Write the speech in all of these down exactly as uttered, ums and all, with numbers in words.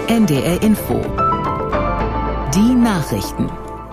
N D R Info. Die Nachrichten.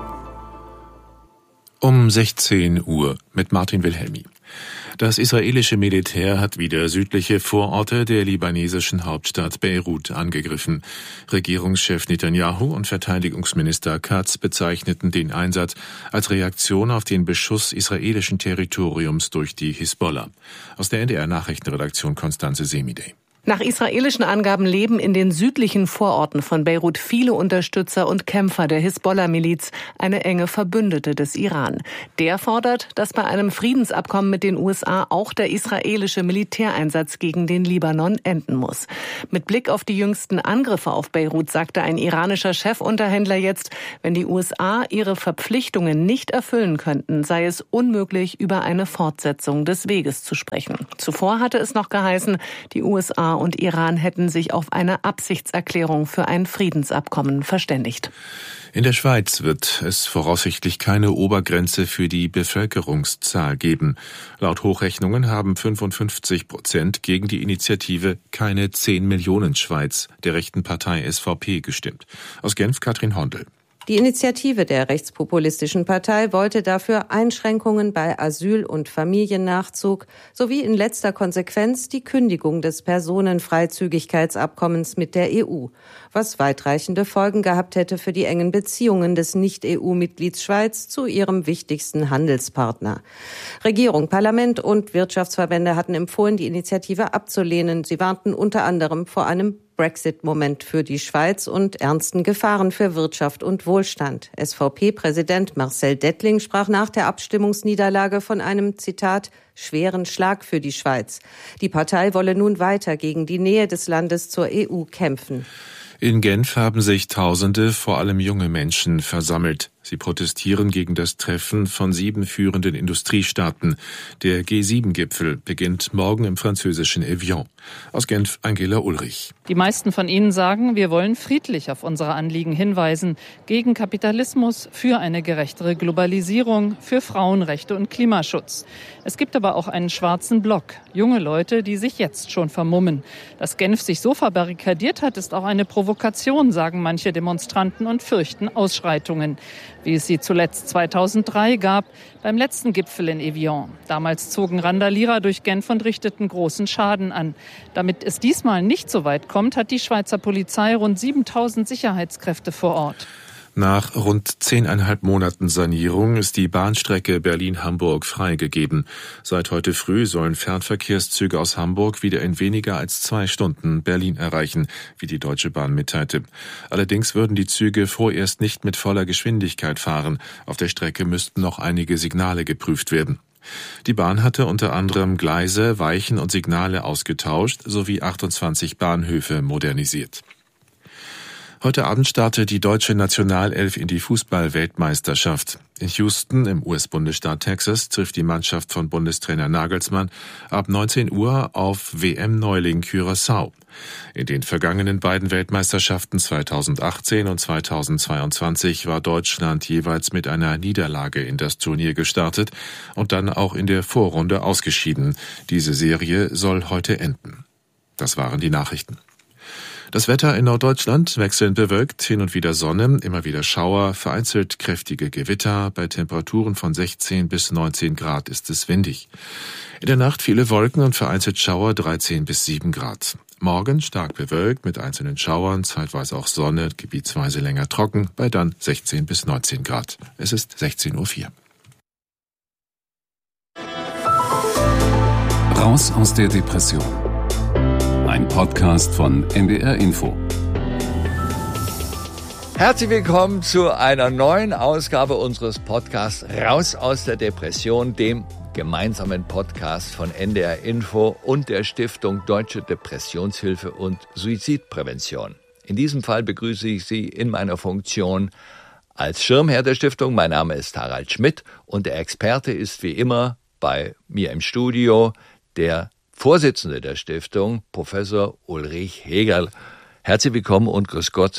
Um sechzehn Uhr mit Martin Wilhelmi. Das israelische Militär hat wieder südliche Vororte der libanesischen Hauptstadt Beirut angegriffen. Regierungschef Netanyahu und Verteidigungsminister Katz bezeichneten den Einsatz als Reaktion auf den Beschuss israelischen Territoriums durch die Hisbollah. Aus der N D R Nachrichtenredaktion Konstanze Semidey. Nach israelischen Angaben leben in den südlichen Vororten von Beirut viele Unterstützer und Kämpfer der Hisbollah-Miliz, eine enge Verbündete des Iran. Der fordert, dass bei einem Friedensabkommen mit den U S A auch der israelische Militäreinsatz gegen den Libanon enden muss. Mit Blick auf die jüngsten Angriffe auf Beirut sagte ein iranischer Chefunterhändler jetzt, wenn die U S A ihre Verpflichtungen nicht erfüllen könnten, sei es unmöglich, über eine Fortsetzung des Weges zu sprechen. Zuvor hatte es noch geheißen, die U S A und Iran hätten sich auf eine Absichtserklärung für ein Friedensabkommen verständigt. In der Schweiz wird es voraussichtlich keine Obergrenze für die Bevölkerungszahl geben. Laut Hochrechnungen haben fünfundfünfzig Prozent gegen die Initiative Keine zehn Millionen Schweiz der rechten Partei S V P gestimmt. Aus Genf Katrin Hondel. Die Initiative der rechtspopulistischen Partei wollte dafür Einschränkungen bei Asyl- und Familiennachzug sowie in letzter Konsequenz die Kündigung des Personenfreizügigkeitsabkommens mit der E U, was weitreichende Folgen gehabt hätte für die engen Beziehungen des Nicht-E U-Mitglieds Schweiz zu ihrem wichtigsten Handelspartner. Regierung, Parlament und Wirtschaftsverbände hatten empfohlen, die Initiative abzulehnen. Sie warnten unter anderem vor einem Brexit-Moment für die Schweiz und ernsten Gefahren für Wirtschaft und Wohlstand. S V P-Präsident Marcel Dettling sprach nach der Abstimmungsniederlage von einem, Zitat, schweren Schlag für die Schweiz. Die Partei wolle nun weiter gegen die Nähe des Landes zur E U kämpfen. In Genf haben sich Tausende, vor allem junge Menschen, versammelt. Sie protestieren gegen das Treffen von sieben führenden Industriestaaten. Der G sieben Gipfel beginnt morgen im französischen Evian. Aus Genf Angela Ulrich. Die meisten von ihnen sagen, wir wollen friedlich auf unsere Anliegen hinweisen. Gegen Kapitalismus, für eine gerechtere Globalisierung, für Frauenrechte und Klimaschutz. Es gibt aber auch einen schwarzen Block. Junge Leute, die sich jetzt schon vermummen. Dass Genf sich so verbarrikadiert hat, ist auch eine Provokation, sagen manche Demonstranten und fürchten Ausschreitungen, wie es sie zuletzt zweitausenddrei gab, beim letzten Gipfel in Evian. Damals zogen Randalierer durch Genf und richteten großen Schaden an. Damit es diesmal nicht so weit kommt, hat die Schweizer Polizei rund siebentausend Sicherheitskräfte vor Ort. Nach rund zehneinhalb Monaten Sanierung ist die Bahnstrecke Berlin-Hamburg freigegeben. Seit heute früh sollen Fernverkehrszüge aus Hamburg wieder in weniger als zwei Stunden Berlin erreichen, wie die Deutsche Bahn mitteilte. Allerdings würden die Züge vorerst nicht mit voller Geschwindigkeit fahren. Auf der Strecke müssten noch einige Signale geprüft werden. Die Bahn hatte unter anderem Gleise, Weichen und Signale ausgetauscht sowie achtundzwanzig Bahnhöfe modernisiert. Heute Abend startet die deutsche Nationalelf in die Fußball-Weltmeisterschaft. In Houston im U S-Bundesstaat Texas trifft die Mannschaft von Bundestrainer Nagelsmann ab neunzehn Uhr auf W M-Neuling Curaçao. In den vergangenen beiden Weltmeisterschaften zweitausendachtzehn und zweitausendzweiundzwanzig war Deutschland jeweils mit einer Niederlage in das Turnier gestartet und dann auch in der Vorrunde ausgeschieden. Diese Serie soll heute enden. Das waren die Nachrichten. Das Wetter in Norddeutschland wechselnd bewölkt, hin und wieder Sonne, immer wieder Schauer, vereinzelt kräftige Gewitter. Bei Temperaturen von sechzehn bis neunzehn Grad ist es windig. In der Nacht viele Wolken und vereinzelt Schauer, dreizehn bis sieben Grad. Morgen stark bewölkt mit einzelnen Schauern, zeitweise auch Sonne, gebietsweise länger trocken, bei dann sechzehn bis neunzehn Grad. Es ist sechzehn Uhr vier. Raus aus der Depression. Ein Podcast von N D R Info. Herzlich willkommen zu einer neuen Ausgabe unseres Podcasts Raus aus der Depression, dem gemeinsamen Podcast von N D R Info und der Stiftung Deutsche Depressionshilfe und Suizidprävention. In diesem Fall begrüße ich Sie in meiner Funktion als Schirmherr der Stiftung. Mein Name ist Harald Schmidt und der Experte ist wie immer bei mir im Studio der Vorsitzende der Stiftung, Professor Ulrich Hegerl. Herzlich willkommen und grüß Gott,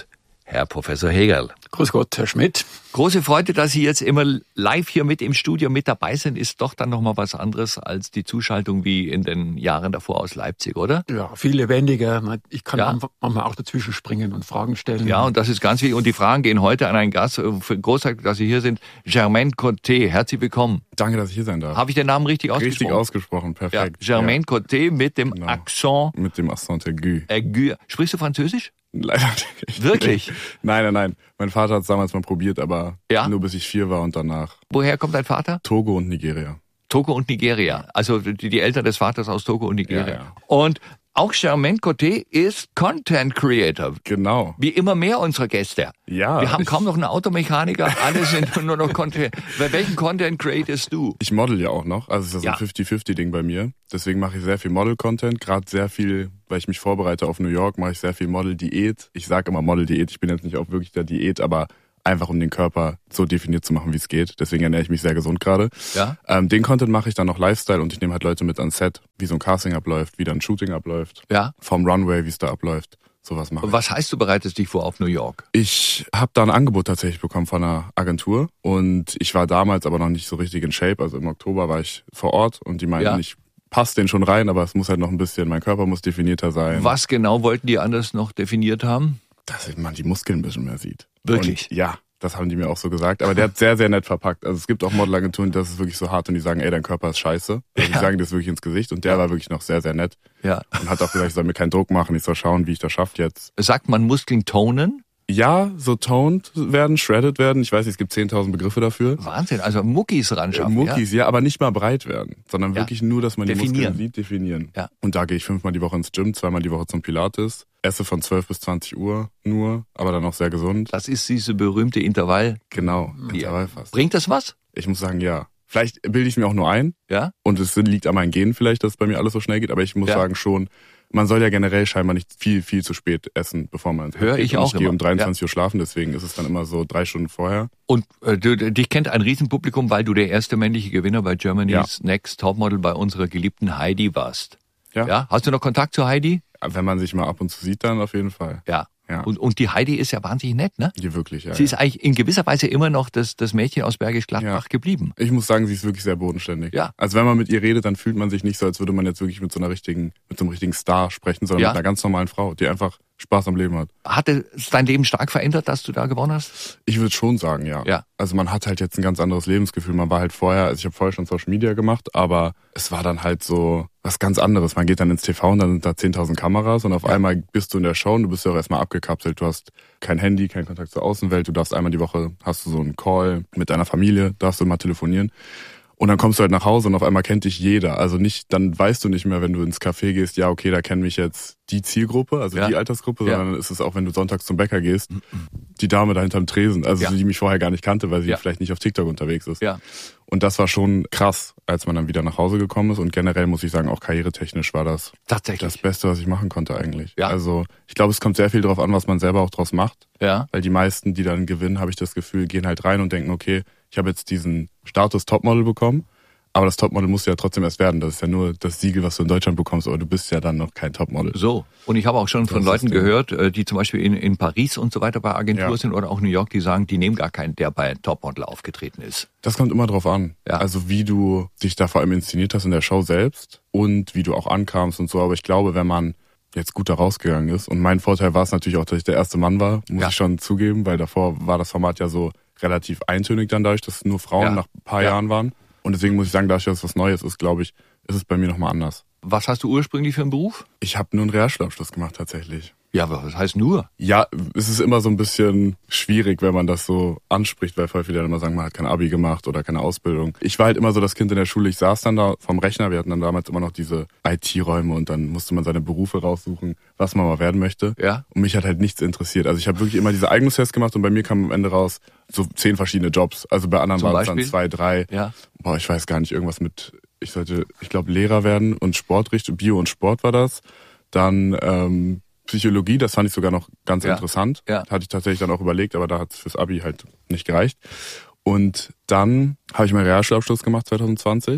Herr Professor Hegerl. Grüß Gott, Herr Schmidt. Große Freude, dass Sie jetzt immer live hier mit im Studio mit dabei sind, ist doch dann nochmal was anderes als die Zuschaltung wie in den Jahren davor aus Leipzig, oder? Ja, viel lebendiger. Ich kann ja. manchmal auch dazwischen springen und Fragen stellen. Ja, und das ist ganz wichtig. Und die Fragen gehen heute an einen Gast. Großartig, dass Sie hier sind. Germaine Coté, herzlich willkommen. Danke, dass ich hier sein darf. Habe ich den Namen richtig ausgesprochen? Richtig ausgesprochen, perfekt. Ja, Germaine ja. Coté mit dem genau. Accent. Mit dem Accent aigu. aigu. Sprichst du Französisch? Leider nicht. Wirklich? Nein, nein, nein. Mein Vater hat es damals mal probiert, aber ja? nur bis ich vier war und danach. Woher kommt dein Vater? Togo und Nigeria. Togo und Nigeria. Also die, die Eltern des Vaters aus Togo und Nigeria. Ja, ja. Und auch Germaine Coté ist Content Creator. Genau. Wie immer mehr unserer Gäste. Ja. Wir haben kaum noch einen Automechaniker, alle sind nur noch Content. Bei welchen Content createst du? Ich model ja auch noch, also es ist ja so ein fifty fifty Ding bei mir. Deswegen mache ich sehr viel Model-Content, gerade sehr viel, weil ich mich vorbereite auf New York, mache ich sehr viel Model-Diät. Ich sage immer Model-Diät, ich bin jetzt nicht auch wirklich der Diät, aber einfach um den Körper so definiert zu machen, wie es geht. Deswegen ernähre ich mich sehr gesund gerade. Ja. Ähm, den Content mache ich dann noch Lifestyle und ich nehme halt Leute mit ans Set, wie so ein Casting abläuft, wie dann ein Shooting abläuft. Ja. Vom Runway, wie es da abläuft. Sowas mache ich. Was heißt, du bereitest dich vor auf New York? Ich habe da ein Angebot tatsächlich bekommen von einer Agentur und ich war damals aber noch nicht so richtig in Shape. Also im Oktober war ich vor Ort und die meinten, ja. ich passe den schon rein, aber es muss halt noch ein bisschen, mein Körper muss definierter sein. Was genau wollten die anders noch definiert haben? Dass man die Muskeln ein bisschen mehr sieht. Wirklich? Und ja. Das haben die mir auch so gesagt. Aber der hat sehr, sehr nett verpackt. Also es gibt auch Modelagenturen, das ist wirklich so hart und die sagen, ey, dein Körper ist scheiße. Also ja. Die sagen das wirklich ins Gesicht und der ja. war wirklich noch sehr, sehr nett. Ja. Und hat auch gesagt, ich soll mir keinen Druck machen, ich soll schauen, wie ich das schaffe jetzt. Sagt man Muskeln tonen? Ja, so toned werden, shredded werden. Ich weiß nicht, es gibt zehntausend Begriffe dafür. Wahnsinn, also Muckis ran schaffen. Äh, Muckis, ja? ja, aber nicht mal breit werden, sondern ja. wirklich nur, dass man definieren. die Muskeln sieht, definieren. Ja. Und da gehe ich fünfmal die Woche ins Gym, zweimal die Woche zum Pilates, esse von zwölf bis zwanzig Uhr nur, aber dann auch sehr gesund. Das ist diese berühmte Intervall. Genau, Intervallfasten. Bringt das was? Ich muss sagen, ja. Vielleicht bilde ich mir auch nur ein. Ja. Und es liegt an meinen Genen vielleicht, dass bei mir alles so schnell geht, aber ich muss ja. sagen schon, man soll ja generell scheinbar nicht viel, viel zu spät essen, bevor man ins Bett geht. Hör ich auch. Ich gehe um dreiundzwanzig ja. Uhr schlafen, deswegen ist es dann immer so drei Stunden vorher. Und äh, du, dich kennt ein Riesenpublikum, weil du der erste männliche Gewinner bei Germany's ja. Next Topmodel bei unserer geliebten Heidi warst. Ja. ja. Hast du noch Kontakt zu Heidi? Wenn man sich mal ab und zu sieht, dann auf jeden Fall. Ja. Ja. Und, und die Heidi ist ja wahnsinnig nett, ne? Die wirklich, ja. Sie ist eigentlich in gewisser Weise immer noch das, das Mädchen aus Bergisch Gladbach ja. geblieben. Ich muss sagen, sie ist wirklich sehr bodenständig. Ja. Also wenn man mit ihr redet, dann fühlt man sich nicht so, als würde man jetzt wirklich mit so einer richtigen, mit so einem richtigen Star sprechen, sondern ja. mit einer ganz normalen Frau, die einfach Spaß am Leben hat. Hat es dein Leben stark verändert, dass du da gewonnen hast? Ich würde schon sagen, ja. ja. Also man hat halt jetzt ein ganz anderes Lebensgefühl. Man war halt vorher, also ich habe vorher schon Social Media gemacht, aber es war dann halt so was ganz anderes. Man geht dann ins T V und dann sind da zehntausend Kameras und auf ja. einmal bist du in der Show und du bist ja auch erstmal abgekapselt. Du hast kein Handy, keinen Kontakt zur Außenwelt. Du darfst einmal die Woche, hast du so einen Call mit deiner Familie, darfst du mal telefonieren. Und dann kommst du halt nach Hause und auf einmal kennt dich jeder. Also nicht, dann weißt du nicht mehr, wenn du ins Café gehst, ja, okay, da kennen mich jetzt die Zielgruppe, also ja. die Altersgruppe, ja. sondern ist es auch, wenn du sonntags zum Bäcker gehst, die Dame da hinterm Tresen, also ja. die mich vorher gar nicht kannte, weil sie ja. vielleicht nicht auf TikTok unterwegs ist. Ja. Und das war schon krass, als man dann wieder nach Hause gekommen ist. Und generell muss ich sagen, auch karrieretechnisch war das tatsächlich das Beste, was ich machen konnte eigentlich. Ja. Also ich glaube, es kommt sehr viel darauf an, was man selber auch draus macht. Ja. Weil die meisten, die dann gewinnen, habe ich das Gefühl, gehen halt rein und denken, okay, ich habe jetzt diesen Status Topmodel bekommen. Aber das Topmodel muss ja trotzdem erst werden. Das ist ja nur das Siegel, was du in Deutschland bekommst, aber du bist ja dann noch kein Topmodel. So. Und ich habe auch schon von Leuten gehört, die zum Beispiel in, in Paris und so weiter bei Agentur ja. sind oder auch New York, die sagen, die nehmen gar keinen, der bei Topmodel aufgetreten ist. Das kommt immer drauf an. Ja. Also wie du dich da vor allem inszeniert hast in der Show selbst und wie du auch ankamst und so. Aber ich glaube, wenn man jetzt gut da rausgegangen ist, und mein Vorteil war es natürlich auch, dass ich der erste Mann war, muss ja. ich schon zugeben, weil davor war das Format ja so relativ eintönig dann dadurch, dass nur Frauen ja. nach ein paar ja. Jahren waren. Und deswegen muss ich sagen, dadurch, dass es was Neues ist, glaube ich, ist es bei mir nochmal anders. Was hast du ursprünglich für einen Beruf? Ich habe nur einen Realschulabschluss gemacht tatsächlich. Ja, aber was heißt nur? Ja, es ist immer so ein bisschen schwierig, wenn man das so anspricht, weil voll viele dann immer sagen, man hat kein Abi gemacht oder keine Ausbildung. Ich war halt immer so das Kind in der Schule, ich saß dann da vom Rechner, wir hatten dann damals immer noch diese I T-Räume und dann musste man seine Berufe raussuchen, was man mal werden möchte. Ja. Und mich hat halt nichts interessiert. Also ich habe wirklich immer diese Eignungstests gemacht und bei mir kam am Ende raus so zehn verschiedene Jobs. Also bei anderen waren es dann zwei, drei. Ja. Boah, ich weiß gar nicht, irgendwas mit, ich sollte, ich glaube Lehrer werden und Sportrichtung, Bio und Sport war das. Dann ähm, Psychologie, das fand ich sogar noch ganz ja. interessant. Ja. Hatte ich tatsächlich dann auch überlegt, aber da hat es fürs Abi halt nicht gereicht. Und dann habe ich meinen Realschulabschluss gemacht zwanzig zwanzig. Mhm.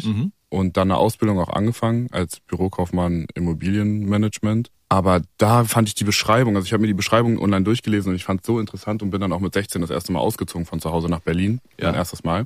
und dann eine Ausbildung auch angefangen als Bürokaufmann Immobilienmanagement. Aber da fand ich die Beschreibung, also ich habe mir die Beschreibung online durchgelesen und ich fand es so interessant und bin dann auch mit sechzehn das erste Mal ausgezogen von zu Hause nach Berlin, ja. mein erstes Mal.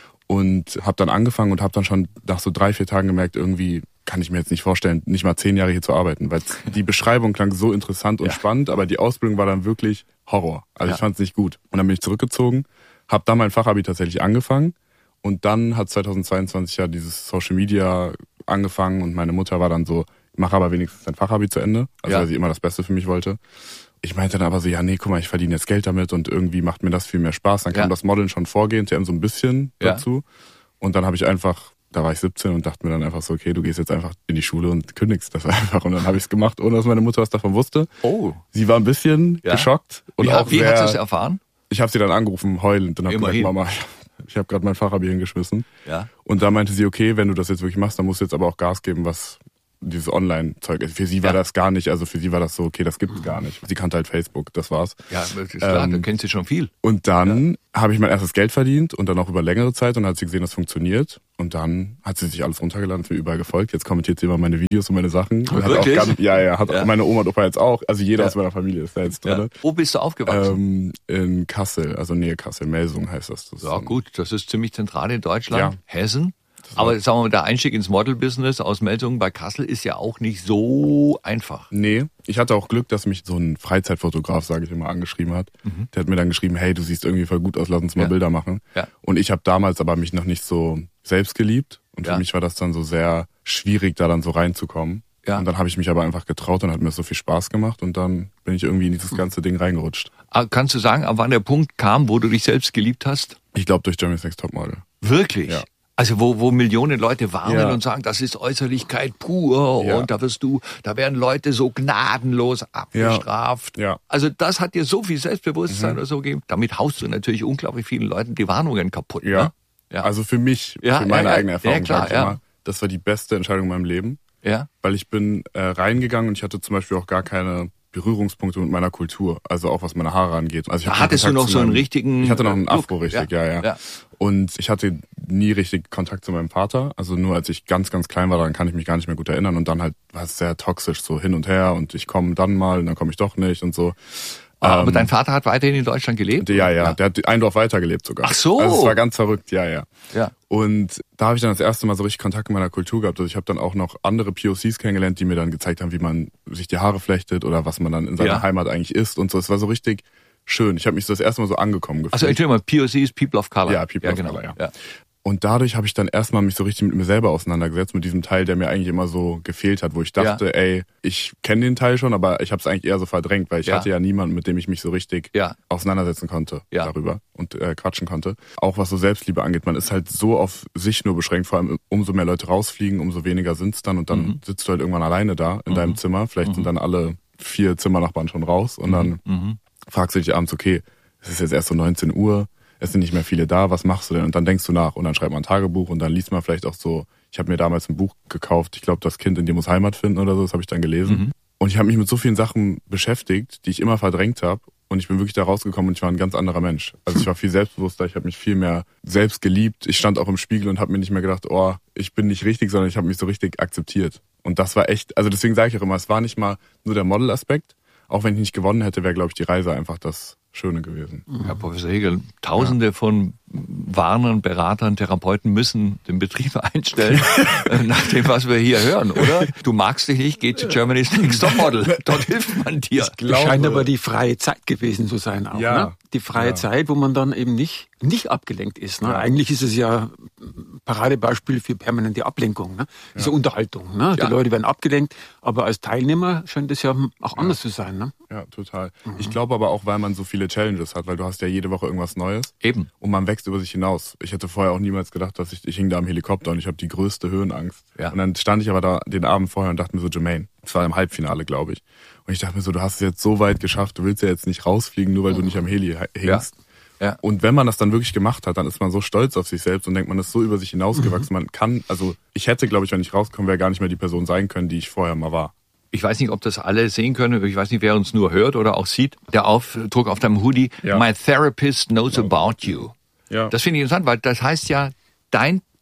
Und habe dann angefangen und habe dann schon nach so drei, vier Tagen gemerkt, irgendwie kann ich mir jetzt nicht vorstellen, nicht mal zehn Jahre hier zu arbeiten, weil die Beschreibung klang so interessant und ja. spannend, aber die Ausbildung war dann wirklich Horror. Also ja. ich fand es nicht gut. Und dann bin ich zurückgezogen, habe dann mein Fachabi tatsächlich angefangen und dann hat zweitausendzweiundzwanzig ja dieses Social Media angefangen und meine Mutter war dann so, mach aber wenigstens dein Fachabi zu Ende, also ja. weil sie immer das Beste für mich wollte. Ich meinte dann aber so, ja nee, guck mal, ich verdiene jetzt Geld damit und irgendwie macht mir das viel mehr Spaß. Dann kam ja. das Modeln schon vorgehend, ja so ein bisschen ja. dazu. Und dann habe ich einfach, da war ich siebzehn und dachte mir dann einfach so, okay, du gehst jetzt einfach in die Schule und kündigst das einfach. Und dann habe ich es gemacht, ohne dass meine Mutter was davon wusste. Oh. Sie war ein bisschen ja. geschockt. Und wie auch wie sehr, hat sie es erfahren? Ich habe sie dann angerufen, heulend, und habe gesagt, Mama, ich habe gerade mein Fachabi hingeschmissen. Ja. Und da meinte sie, okay, wenn du das jetzt wirklich machst, dann musst du jetzt aber auch Gas geben, was dieses Online-Zeug. Für sie war ja. das gar nicht, also für sie war das so, okay, das gibt's gar nicht. Sie kannte halt Facebook, das war's. Ja, das ist klar, ähm, da kennt sie schon viel. Und dann ja. habe ich mein erstes Geld verdient und dann auch über längere Zeit und dann hat sie gesehen, das funktioniert. Und dann hat sie sich alles runtergeladen, ist mir überall gefolgt. Jetzt kommentiert sie immer meine Videos und meine Sachen. Und wirklich? Hat auch ganz, ja, ja, hat ja. meine Oma und Opa jetzt auch. Also jeder ja. aus meiner Familie ist da jetzt drin. Ja. Wo bist du aufgewachsen? Ähm, in Kassel, also Nähe Kassel, Melsung heißt das. das ja gut, das ist ziemlich zentral in Deutschland. Ja. Hessen. Aber sagen wir mal, der Einstieg ins Model-Business aus Melsungen bei Kassel ist ja auch nicht so einfach. Nee, ich hatte auch Glück, dass mich so ein Freizeitfotograf, sage ich immer, angeschrieben hat. Mhm. Der hat mir dann geschrieben, hey, du siehst irgendwie voll gut aus, lass uns mal ja. Bilder machen. Ja. Und ich habe damals aber mich noch nicht so selbst geliebt. Und für ja. mich war das dann so sehr schwierig, da dann so reinzukommen. Ja. Und dann habe ich mich aber einfach getraut und hat mir so viel Spaß gemacht. Und dann bin ich irgendwie in dieses ganze Ding reingerutscht. Kannst du sagen, ab wann der Punkt kam, wo du dich selbst geliebt hast? Ich glaube durch Germany's Next Topmodel. Wirklich? Ja. Also wo, wo Millionen Leute warnen ja. und sagen, das ist Äußerlichkeit pur ja. und da wirst du, da werden Leute so gnadenlos abgestraft. Ja. Ja. Also das hat dir so viel Selbstbewusstsein mhm. oder so gegeben. Damit haust du natürlich unglaublich vielen Leuten die Warnungen kaputt. Ja. Ne? Ja. Also für mich, ja, für meine ja, eigene Erfahrung, ja, klar, sag ich ja. immer, das war die beste Entscheidung in meinem Leben. Ja. Weil ich bin äh, reingegangen und ich hatte zum Beispiel auch gar keine Berührungspunkte mit meiner Kultur, also auch was meine Haare angeht. Also ich da hattest du noch so einen meinem, richtigen... Ich hatte noch einen Look. Afro, richtig, ja. Ja, ja, ja. Und ich hatte nie richtig Kontakt zu meinem Vater. Also nur als ich ganz, ganz klein war, daran kann ich mich gar nicht mehr gut erinnern. Und dann halt war es sehr toxisch, so hin und her. Und ich komme dann mal und dann komme ich doch nicht und so. Aber ähm, dein Vater hat weiterhin in Deutschland gelebt? Ja, ja, ja. Der hat ein Dorf weitergelebt sogar. Ach so. Also es war ganz verrückt, ja, ja. Ja. Und da habe ich dann das erste Mal so richtig Kontakt mit meiner Kultur gehabt. Also ich habe dann auch noch andere P O Cs kennengelernt, die mir dann gezeigt haben, wie man sich die Haare flechtet oder was man dann in seiner ja. Heimat eigentlich isst und so. Es war so richtig schön. Ich habe mich so das erste Mal so angekommen gefühlt. Also Entschuldigung mal, P O C ist People of Color. Ja, People ja, of genau. Color, ja. ja. Und dadurch habe ich dann erstmal mich so richtig mit mir selber auseinandergesetzt, mit diesem Teil, der mir eigentlich immer so gefehlt hat, wo ich dachte, ja. ey, ich kenne den Teil schon, aber ich habe es eigentlich eher so verdrängt, weil ich ja. hatte ja niemanden, mit dem ich mich so richtig ja. auseinandersetzen konnte ja. darüber und äh, quatschen konnte. Auch was so Selbstliebe angeht, man ist halt so auf sich nur beschränkt, vor allem umso mehr Leute rausfliegen, umso weniger sind's dann und dann mhm. sitzt du halt irgendwann alleine da in mhm. deinem Zimmer, vielleicht mhm. sind dann alle vier Zimmernachbarn schon raus und mhm. dann mhm. fragst du dich abends, okay, es ist jetzt erst so neunzehn Uhr, es sind nicht mehr viele da, was machst du denn? Und dann denkst du nach und dann schreibt man ein Tagebuch und dann liest man vielleicht auch so, ich habe mir damals ein Buch gekauft, ich glaube, das Kind in dir muss Heimat finden oder so, das habe ich dann gelesen. Mhm. Und ich habe mich mit so vielen Sachen beschäftigt, die ich immer verdrängt habe und ich bin wirklich da rausgekommen und ich war ein ganz anderer Mensch. Also ich war viel selbstbewusster, ich habe mich viel mehr selbst geliebt. Ich stand auch im Spiegel und habe mir nicht mehr gedacht, oh, ich bin nicht richtig, sondern ich habe mich so richtig akzeptiert. Und das war echt, also deswegen sage ich auch immer, es war nicht mal nur der Model-Aspekt. Auch wenn ich nicht gewonnen hätte, wäre, glaube ich, die Reise einfach das Schöne gewesen. Herr Professor Hegel, Tausende ja. von Warnern, Beratern, Therapeuten müssen den Betrieb einstellen, nach dem, was wir hier hören, oder? Du magst dich nicht, geh zu Germany's Next Topmodel. Dort hilft man dir. Das scheint aber die freie Zeit gewesen zu sein auch. Ja. Ne? Die freie ja. Zeit, wo man dann eben nicht, nicht abgelenkt ist. Ne? Ja. Eigentlich ist es ja ein Paradebeispiel für permanente Ablenkung. Ne? Diese ja. Unterhaltung. Ne? Ja. Die Leute werden abgelenkt, aber als Teilnehmer scheint es ja auch anders ja. zu sein. Ne? Ja, total. Mhm. Ich glaube aber auch, weil man so viele Challenges hat, weil du hast ja jede Woche irgendwas Neues. Eben. Und man wächst über sich hinaus. Ich hätte vorher auch niemals gedacht, dass ich, ich hing da am Helikopter und ich habe die größte Höhenangst. Ja. Und dann stand ich aber da den Abend vorher und dachte mir so, Jermaine, das war im Halbfinale, glaube ich. Und ich dachte mir so, du hast es jetzt so weit geschafft, du willst ja jetzt nicht rausfliegen, nur weil du nicht am Heli hängst. Ja. Ja. Und wenn man das dann wirklich gemacht hat, dann ist man so stolz auf sich selbst und denkt, man ist so über sich hinausgewachsen. Mhm. Man kann, also ich hätte, glaube ich, wenn ich rauskomme, wäre gar nicht mehr die Person sein können, die ich vorher mal war. Ich weiß nicht, ob das alle sehen können. Ich weiß nicht, wer uns nur hört oder auch sieht. Der Aufdruck auf deinem Hoodie, ja. My therapist knows about you. Ja. Das finde ich interessant, weil das heißt ja, dein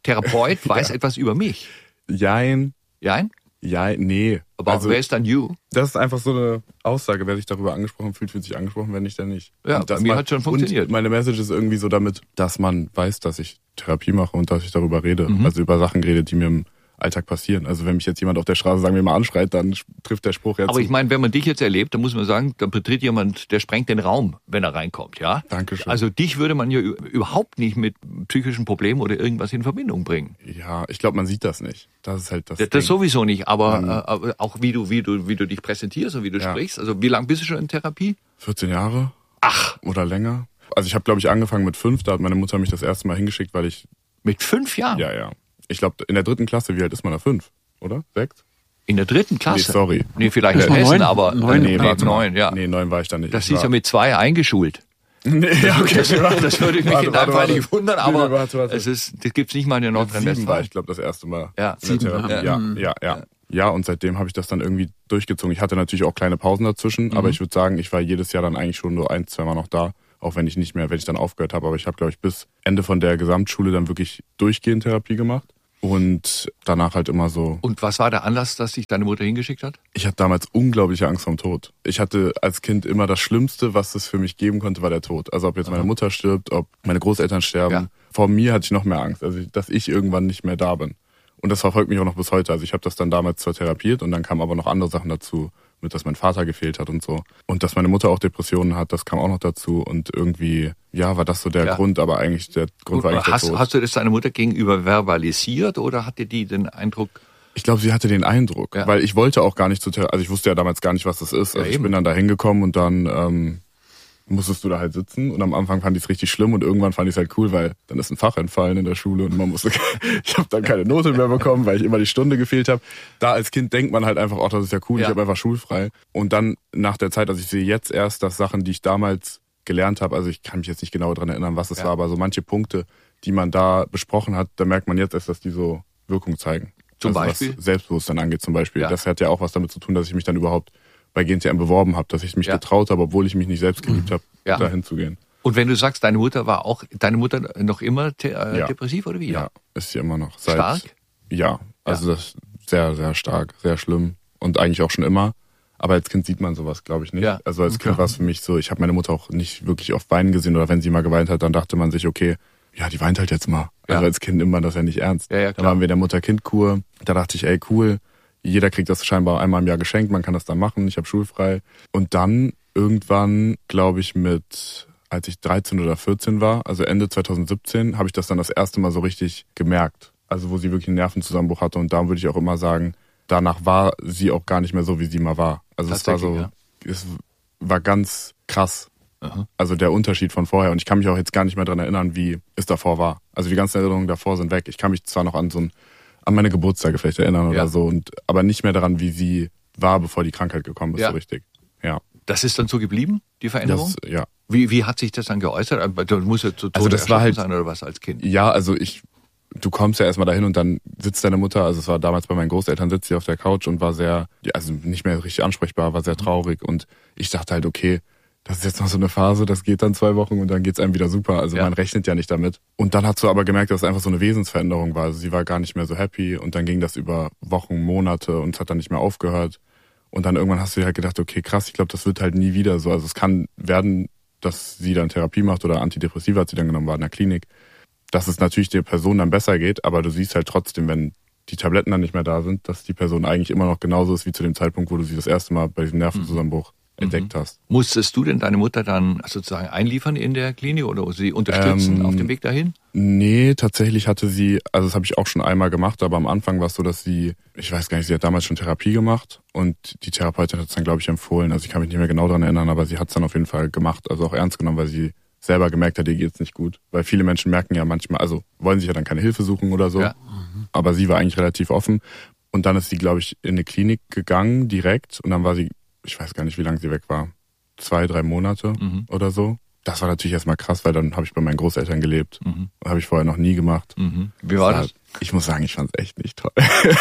Therapeut weiß ja. etwas über mich. Jein. Jein? Ja, nee. Aber also, wer ist dann you? Das ist einfach so eine Aussage. Wer sich darüber angesprochen fühlt, fühlt sich angesprochen, wenn nicht, dann nicht. Ja, bei mir hat schon funktioniert. Und meine Message ist irgendwie so damit, dass man weiß, dass ich Therapie mache und dass ich darüber rede. Mhm. Also über Sachen rede, die mir im Alltag passieren. Also wenn mich jetzt jemand auf der Straße, sagen wir mal, anschreit, dann trifft der Spruch jetzt. Aber ich meine, wenn man dich jetzt erlebt, dann muss man sagen, dann betritt jemand, der sprengt den Raum, wenn er reinkommt, ja? Dankeschön. Also dich würde man ja überhaupt nicht mit psychischen Problemen oder irgendwas in Verbindung bringen. Ja, ich glaube, man sieht das nicht. Das ist halt das. Das, das sowieso nicht, aber, ähm, aber auch wie du, wie du, wie du dich präsentierst und wie du ja. sprichst. Also wie lange bist du schon in Therapie? vierzehn Jahre. Ach. Oder länger. Also ich habe, glaube ich, angefangen mit fünf. Da hat meine Mutter mich das erste Mal hingeschickt, weil ich... Mit fünf Jahren? Ja, ja. Ich glaube, in der dritten Klasse, wie alt ist man da? Fünf? Oder? Sechs? In der dritten Klasse? Nee, sorry. Nee, vielleicht in Hessen, neun? aber... Neun, nee, nee, neun, ja. Nee, neun war ich da nicht. Das ist ja mit zwei eingeschult. Nee, ja, okay. Das, das würde ich mich warte, in deinem Fall warte, nicht wundern, aber nee, warte, warte. es ist, das gibt's nicht mal in der Nordrhein-Westfalen. war ich, glaube das erste Mal. Ja, in der Therapie. Ja, ja, ja. Ja, und seitdem habe ich das dann irgendwie durchgezogen. Ich hatte natürlich auch kleine Pausen dazwischen, mhm. aber ich würde sagen, ich war jedes Jahr dann eigentlich schon nur ein, zwei Mal noch da, auch wenn ich nicht mehr, wenn ich dann aufgehört habe. Aber ich habe, glaube ich, bis Ende von der Gesamtschule dann wirklich durchgehend Therapie gemacht. Und danach halt immer so. Und was war der Anlass, dass dich deine Mutter hingeschickt hat? Ich hatte damals unglaubliche Angst vorm Tod. Ich hatte als Kind immer das Schlimmste, was es für mich geben konnte, war der Tod. Also ob jetzt meine Mutter stirbt, ob meine Großeltern sterben. Ja. Vor mir hatte ich noch mehr Angst, also dass ich irgendwann nicht mehr da bin. Und das verfolgt mich auch noch bis heute. Also ich habe das dann damals zwar therapiert und dann kamen aber noch andere Sachen dazu, mit dass mein Vater gefehlt hat und so. Und dass meine Mutter auch Depressionen hat, das kam auch noch dazu. Und irgendwie, ja, war das so der ja. Grund, aber eigentlich der Grund war eigentlich hast, der Tod. Hast du das deiner Mutter gegenüber verbalisiert oder hatte die den Eindruck? Ich glaube, sie hatte den Eindruck, ja. weil ich wollte auch gar nicht zu Therapie, also ich wusste ja damals gar nicht, was das ist. Also ja, ich bin dann da hingekommen und dann ähm, musstest du da halt sitzen und am Anfang fand ich es richtig schlimm und irgendwann fand ich es halt cool, weil dann ist ein Fach entfallen in der Schule und man musste, ich habe dann keine Note mehr bekommen, weil ich immer die Stunde gefehlt habe. Da als Kind denkt man halt einfach, oh, das ist ja cool, ja. ich habe einfach schulfrei. Und dann nach der Zeit, also ich sehe jetzt erst, dass Sachen, die ich damals gelernt habe, also ich kann mich jetzt nicht genau daran erinnern, was es ja. war, aber so manche Punkte, die man da besprochen hat, da merkt man jetzt erst, dass die so Wirkung zeigen. Zum also Beispiel? Was Selbstbewusstsein angeht zum Beispiel. Ja. Das hat ja auch was damit zu tun, dass ich mich dann überhaupt bei G N T M beworben habe, dass ich mich ja. getraut habe, obwohl ich mich nicht selbst geliebt habe, ja. da hinzugehen. Und wenn du sagst, deine Mutter war auch, deine Mutter noch immer te- äh, ja. depressiv oder wie? Ja, ist sie immer noch. Seit, stark? Ja, also ja. das ist sehr, sehr stark, sehr schlimm und eigentlich auch schon immer. Aber als Kind sieht man sowas, glaube ich, nicht. Ja. Also als Kind war es für mich so, ich habe meine Mutter auch nicht wirklich oft weinen gesehen oder wenn sie mal geweint hat, dann dachte man sich, okay, ja, die weint halt jetzt mal. Ja. Also als Kind nimmt man das ja nicht ernst. Ja, ja, dann waren wir in der Mutter-Kind-Kur, da dachte ich, ey, cool, jeder kriegt das scheinbar einmal im Jahr geschenkt, man kann das dann machen, ich habe schulfrei. Und dann irgendwann, glaube ich, mit, als ich dreizehn oder vierzehn war, also Ende zwanzig siebzehn, habe ich das dann das erste Mal so richtig gemerkt. Also wo sie wirklich einen Nervenzusammenbruch hatte und da würde ich auch immer sagen, danach war sie auch gar nicht mehr so, wie sie mal war. Also es war so, ja. es war ganz krass. Aha. Also der Unterschied von vorher. Und ich kann mich auch jetzt gar nicht mehr daran erinnern, wie es davor war. Also die ganzen Erinnerungen davor sind weg. Ich kann mich zwar noch an so ein, an meine Geburtstage vielleicht erinnern oder ja. so, und aber nicht mehr daran, wie sie war, bevor die Krankheit gekommen ist, ja. so richtig. Ja. Das ist dann so geblieben, die Veränderung? Das, ja. Wie, wie hat sich das dann geäußert? Du musst ja zu Tode also das war halt, sein oder was als Kind? Ja, also ich, du kommst ja erstmal dahin und dann sitzt deine Mutter, also es war damals bei meinen Großeltern, sitzt sie auf der Couch und war sehr, also nicht mehr richtig ansprechbar, war sehr traurig und ich dachte halt, okay, das ist jetzt noch so eine Phase, das geht dann zwei Wochen und dann geht's einem wieder super. Also ja. man rechnet ja nicht damit. Und dann hast du aber gemerkt, dass es einfach so eine Wesensveränderung war. Also sie war gar nicht mehr so happy und dann ging das über Wochen, Monate und es hat dann nicht mehr aufgehört. Und dann irgendwann hast du dir halt gedacht, okay, krass, ich glaube, das wird halt nie wieder so. Also es kann werden, dass sie dann Therapie macht oder Antidepressiva hat sie dann genommen, war in der Klinik. Dass es natürlich der Person dann besser geht, aber du siehst halt trotzdem, wenn die Tabletten dann nicht mehr da sind, dass die Person eigentlich immer noch genauso ist wie zu dem Zeitpunkt, wo du sie das erste Mal bei diesem Nervenzusammenbruch entdeckt hast. Musstest du denn deine Mutter dann sozusagen einliefern in der Klinik oder sie unterstützen ähm, auf dem Weg dahin? Nee, tatsächlich hatte sie, also das habe ich auch schon einmal gemacht, aber am Anfang war es so, dass sie, ich weiß gar nicht, sie hat damals schon Therapie gemacht und die Therapeutin hat es dann, glaube ich, empfohlen. Also ich kann mich nicht mehr genau daran erinnern, aber sie hat es dann auf jeden Fall gemacht, also auch ernst genommen, weil sie selber gemerkt hat, ihr geht's nicht gut. Weil viele Menschen merken ja manchmal, also wollen sich ja dann keine Hilfe suchen oder so, ja. aber sie war eigentlich relativ offen. Und dann ist sie, glaube ich, in eine Klinik gegangen direkt und dann war sie, ich weiß gar nicht, wie lange sie weg war, zwei, drei Monate mhm. oder so. Das war natürlich erstmal krass, weil dann habe ich bei meinen Großeltern gelebt. Mhm. Habe ich vorher noch nie gemacht. Mhm. Wie war das? Ich muss sagen, ich fand es echt nicht toll.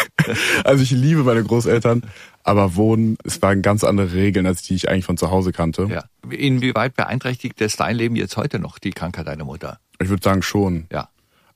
Also ich liebe meine Großeltern, aber Wohnen, es waren ganz andere Regeln, als die ich eigentlich von zu Hause kannte. Ja. Inwieweit beeinträchtigt das dein Leben jetzt heute noch, die Krankheit deiner Mutter? Ich würde sagen schon. Ja.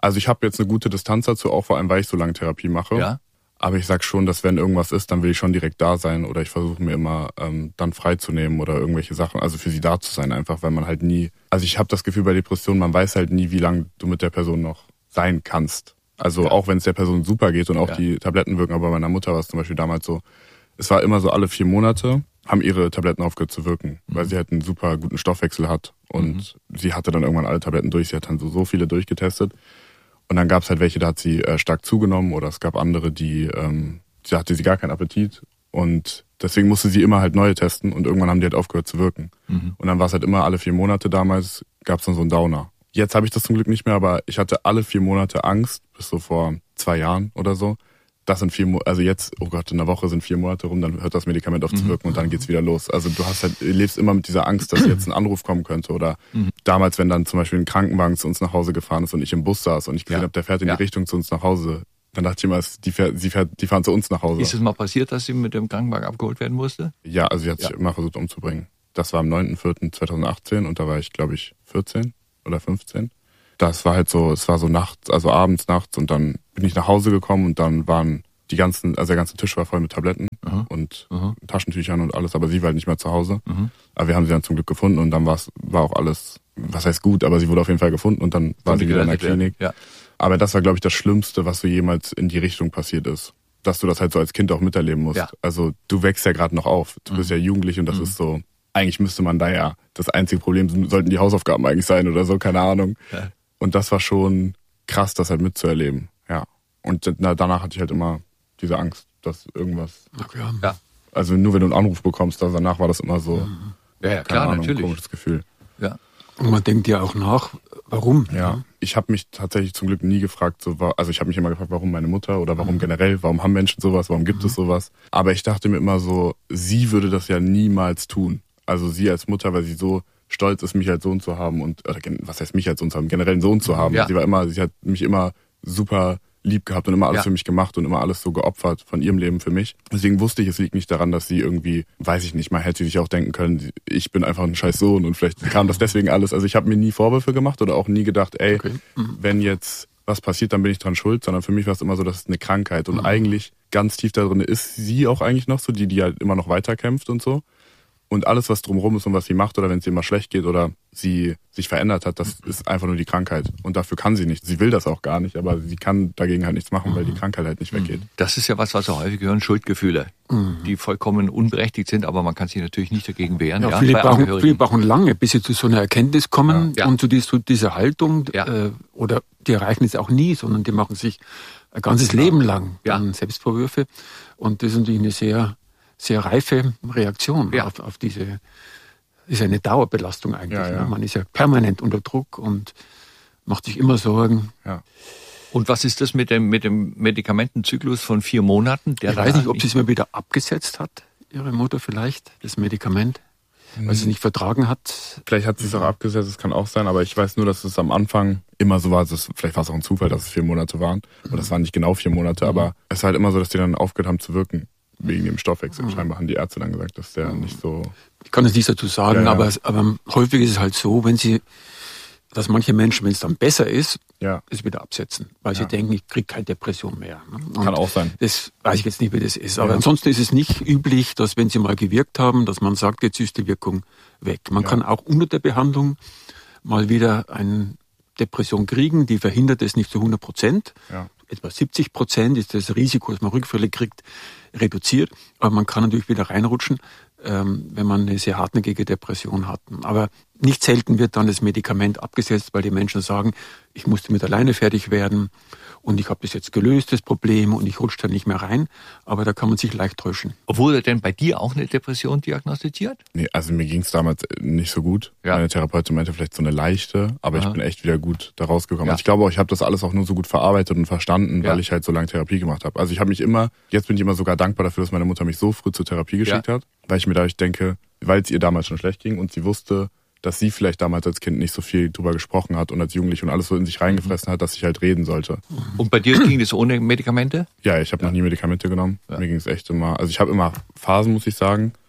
Also ich habe jetzt eine gute Distanz dazu, auch vor allem, weil ich so lange Therapie mache. Ja. Aber ich sag schon, dass wenn irgendwas ist, dann will ich schon direkt da sein oder ich versuche mir immer ähm, dann freizunehmen oder irgendwelche Sachen, also für sie da zu sein einfach, weil man halt nie, also ich habe das Gefühl bei Depressionen, man weiß halt nie, wie lange du mit der Person noch sein kannst. Also ja. auch wenn es der Person super geht und auch ja. die Tabletten wirken, aber bei meiner Mutter war es zum Beispiel damals so, es war immer so, alle vier Monate haben ihre Tabletten aufgehört zu wirken, mhm. weil sie halt einen super guten Stoffwechsel hat und mhm. sie hatte dann irgendwann alle Tabletten durch, sie hat dann so, so viele durchgetestet. Und dann gab es halt welche, da hat sie äh, stark zugenommen oder es gab andere, die, ähm, da hatte sie gar keinen Appetit und deswegen musste sie immer halt neue testen und irgendwann haben die halt aufgehört zu wirken. Mhm. Und dann war es halt immer alle vier Monate damals, gab es dann so einen Downer. Jetzt habe ich das zum Glück nicht mehr, aber ich hatte alle vier Monate Angst, bis so vor zwei Jahren oder so. Das sind vier Monate, also jetzt, oh Gott, in der Woche sind vier Monate rum, dann hört das Medikament auf zu wirken und dann geht's wieder los. Also du hast halt, lebst immer mit dieser Angst, dass jetzt ein Anruf kommen könnte oder mhm. damals, wenn dann zum Beispiel ein Krankenwagen zu uns nach Hause gefahren ist und ich im Bus saß und ich gesehen ja. habe, der fährt in ja. die Richtung zu uns nach Hause, dann dachte ich immer, die, fährt, sie fährt, die fahren zu uns nach Hause. Ist es mal passiert, dass sie mit dem Krankenwagen abgeholt werden musste? Ja, also sie hat ja. sich immer versucht umzubringen. Das war am neunten vierten zweitausendachtzehn und da war ich, glaube ich, vierzehn oder fünfzehn. Das war halt so, es war so nachts, also abends, nachts und dann bin ich nach Hause gekommen und dann waren die ganzen, also der ganze Tisch war voll mit Tabletten aha, und aha. Taschentüchern und alles, aber sie war halt nicht mehr zu Hause. Aha. Aber wir haben sie dann zum Glück gefunden und dann war's, war auch alles, was heißt gut, aber sie wurde auf jeden Fall gefunden und dann war sie wieder in der Klinik. Ja. Aber das war, glaube ich, das Schlimmste, was so jemals in die Richtung passiert ist. Dass du das halt so als Kind auch miterleben musst. Ja. Also du wächst ja gerade noch auf, du mhm. bist ja jugendlich und das mhm. ist so, eigentlich müsste man da ja, das einzige Problem sollten die Hausaufgaben eigentlich sein oder so, keine Ahnung. Ja. Und das war schon krass, das halt mitzuerleben. Ja. Und na, danach hatte ich halt immer diese Angst, dass irgendwas. Okay. Ja. Also nur wenn du einen Anruf bekommst, also danach war das immer so. Ja, ja klar, Ahnung, natürlich. Ein komisches Gefühl. Ja. Und man denkt ja auch nach, warum? Ja. Ich habe mich tatsächlich zum Glück nie gefragt, so also ich habe mich immer gefragt, warum meine Mutter oder warum mhm. generell, warum haben Menschen sowas, warum gibt mhm. es sowas? Aber ich dachte mir immer so, sie würde das ja niemals tun. Also sie als Mutter, weil sie so stolz ist, mich als Sohn zu haben und oder was heißt mich als Sohn zu haben, generell einen Sohn zu haben. Ja. Sie war immer, sie hat mich immer super lieb gehabt und immer alles ja. für mich gemacht und immer alles so geopfert von ihrem Leben für mich. Deswegen wusste ich, es liegt nicht daran, dass sie irgendwie, weiß ich nicht, mal hätte sie sich auch denken können, ich bin einfach ein scheiß Sohn und vielleicht kam das deswegen alles. Also ich habe mir nie Vorwürfe gemacht oder auch nie gedacht, ey, okay. mhm. wenn jetzt was passiert, dann bin ich dran schuld, sondern für mich war es immer so, das ist eine Krankheit und mhm. eigentlich ganz tief da drin ist sie auch eigentlich noch so, die, die halt immer noch weiterkämpft und so. Und alles, was drumherum ist und was sie macht oder wenn es ihr mal schlecht geht oder sie sich verändert hat, das ist einfach nur die Krankheit. Und dafür kann sie nicht. Sie will das auch gar nicht, aber sie kann dagegen halt nichts machen, weil die Krankheit halt nicht weggeht. Das ist ja was, was auch häufig gehören, Schuldgefühle, mhm. die vollkommen unberechtigt sind, aber man kann sich natürlich nicht dagegen wehren. Ja, ja, viele, brauchen, viele brauchen lange, bis sie zu so einer Erkenntnis kommen ja. und zu dieser, dieser Haltung ja. äh, oder die erreichen es auch nie, sondern die machen sich ein ganzes ja. Leben lang ja. Selbstvorwürfe. Und das ist natürlich eine sehr sehr reife Reaktion ja. auf, auf diese, ist eine Dauerbelastung eigentlich. Ja, ja. Ne? Man ist ja permanent unter Druck und macht sich immer Sorgen. Ja. Und was ist das mit dem, mit dem Medikamentenzyklus von vier Monaten? Der ich weiß nicht, ob sie es mal wieder abgesetzt hat, ihre Mutter vielleicht, das Medikament, mhm. weil sie es nicht vertragen hat. Vielleicht hat sie es auch abgesetzt, das kann auch sein, aber ich weiß nur, dass es am Anfang immer so war, dass, vielleicht war es auch ein Zufall, dass es vier Monate waren. Und das waren nicht genau vier Monate, mhm. aber es war halt immer so, dass die dann aufgehört haben zu wirken. Wegen dem Stoffwechsel. Mhm. Scheinbar haben die Ärzte dann gesagt, dass der nicht so... Ich kann es nicht dazu sagen, ja, ja. Aber, aber häufig ist es halt so, wenn sie, dass manche Menschen, wenn es dann besser ist, ja. es wieder absetzen. Weil ja. sie denken, ich kriege keine Depression mehr. Und kann auch sein. Das weiß ich jetzt nicht, wie das ist. Aber ja. ansonsten ist es nicht üblich, dass wenn sie mal gewirkt haben, dass man sagt, jetzt ist die Wirkung weg. Man ja. kann auch unter der Behandlung mal wieder eine Depression kriegen, die verhindert es nicht zu hundert Prozent. Ja. Etwa siebzig Prozent ist das Risiko, dass man Rückfälle kriegt, reduziert. Aber man kann natürlich wieder reinrutschen, ähm, wenn man eine sehr hartnäckige Depression hat. Aber nicht selten wird dann das Medikament abgesetzt, weil die Menschen sagen, ich musste mit alleine fertig werden und ich habe das jetzt gelöst, das Problem, und ich rutsche da nicht mehr rein. Aber da kann man sich leicht täuschen. Wurde denn bei dir auch eine Depression diagnostiziert? Nee, also mir ging es damals nicht so gut. Ja. Meine Therapeutin meinte vielleicht so eine leichte, aber Aha. ich bin echt wieder gut da rausgekommen. Ja. Also ich glaube auch, ich habe das alles auch nur so gut verarbeitet und verstanden, ja. weil ich halt so lange Therapie gemacht habe. Also ich habe mich immer, jetzt bin ich immer sogar dankbar dafür, dass meine Mutter mich so früh zur Therapie geschickt ja. hat, weil ich mir dadurch denke, weil es ihr damals schon schlecht ging und sie wusste, dass sie vielleicht damals als Kind nicht so viel drüber gesprochen hat und als Jugendliche und alles so in sich reingefressen hat, dass ich halt reden sollte. Und bei dir ging das ohne Medikamente? Ja, ich habe ja. noch nie Medikamente genommen. Ja. Mir ging es echt immer, also ich habe immer Phasen, muss ich sagen.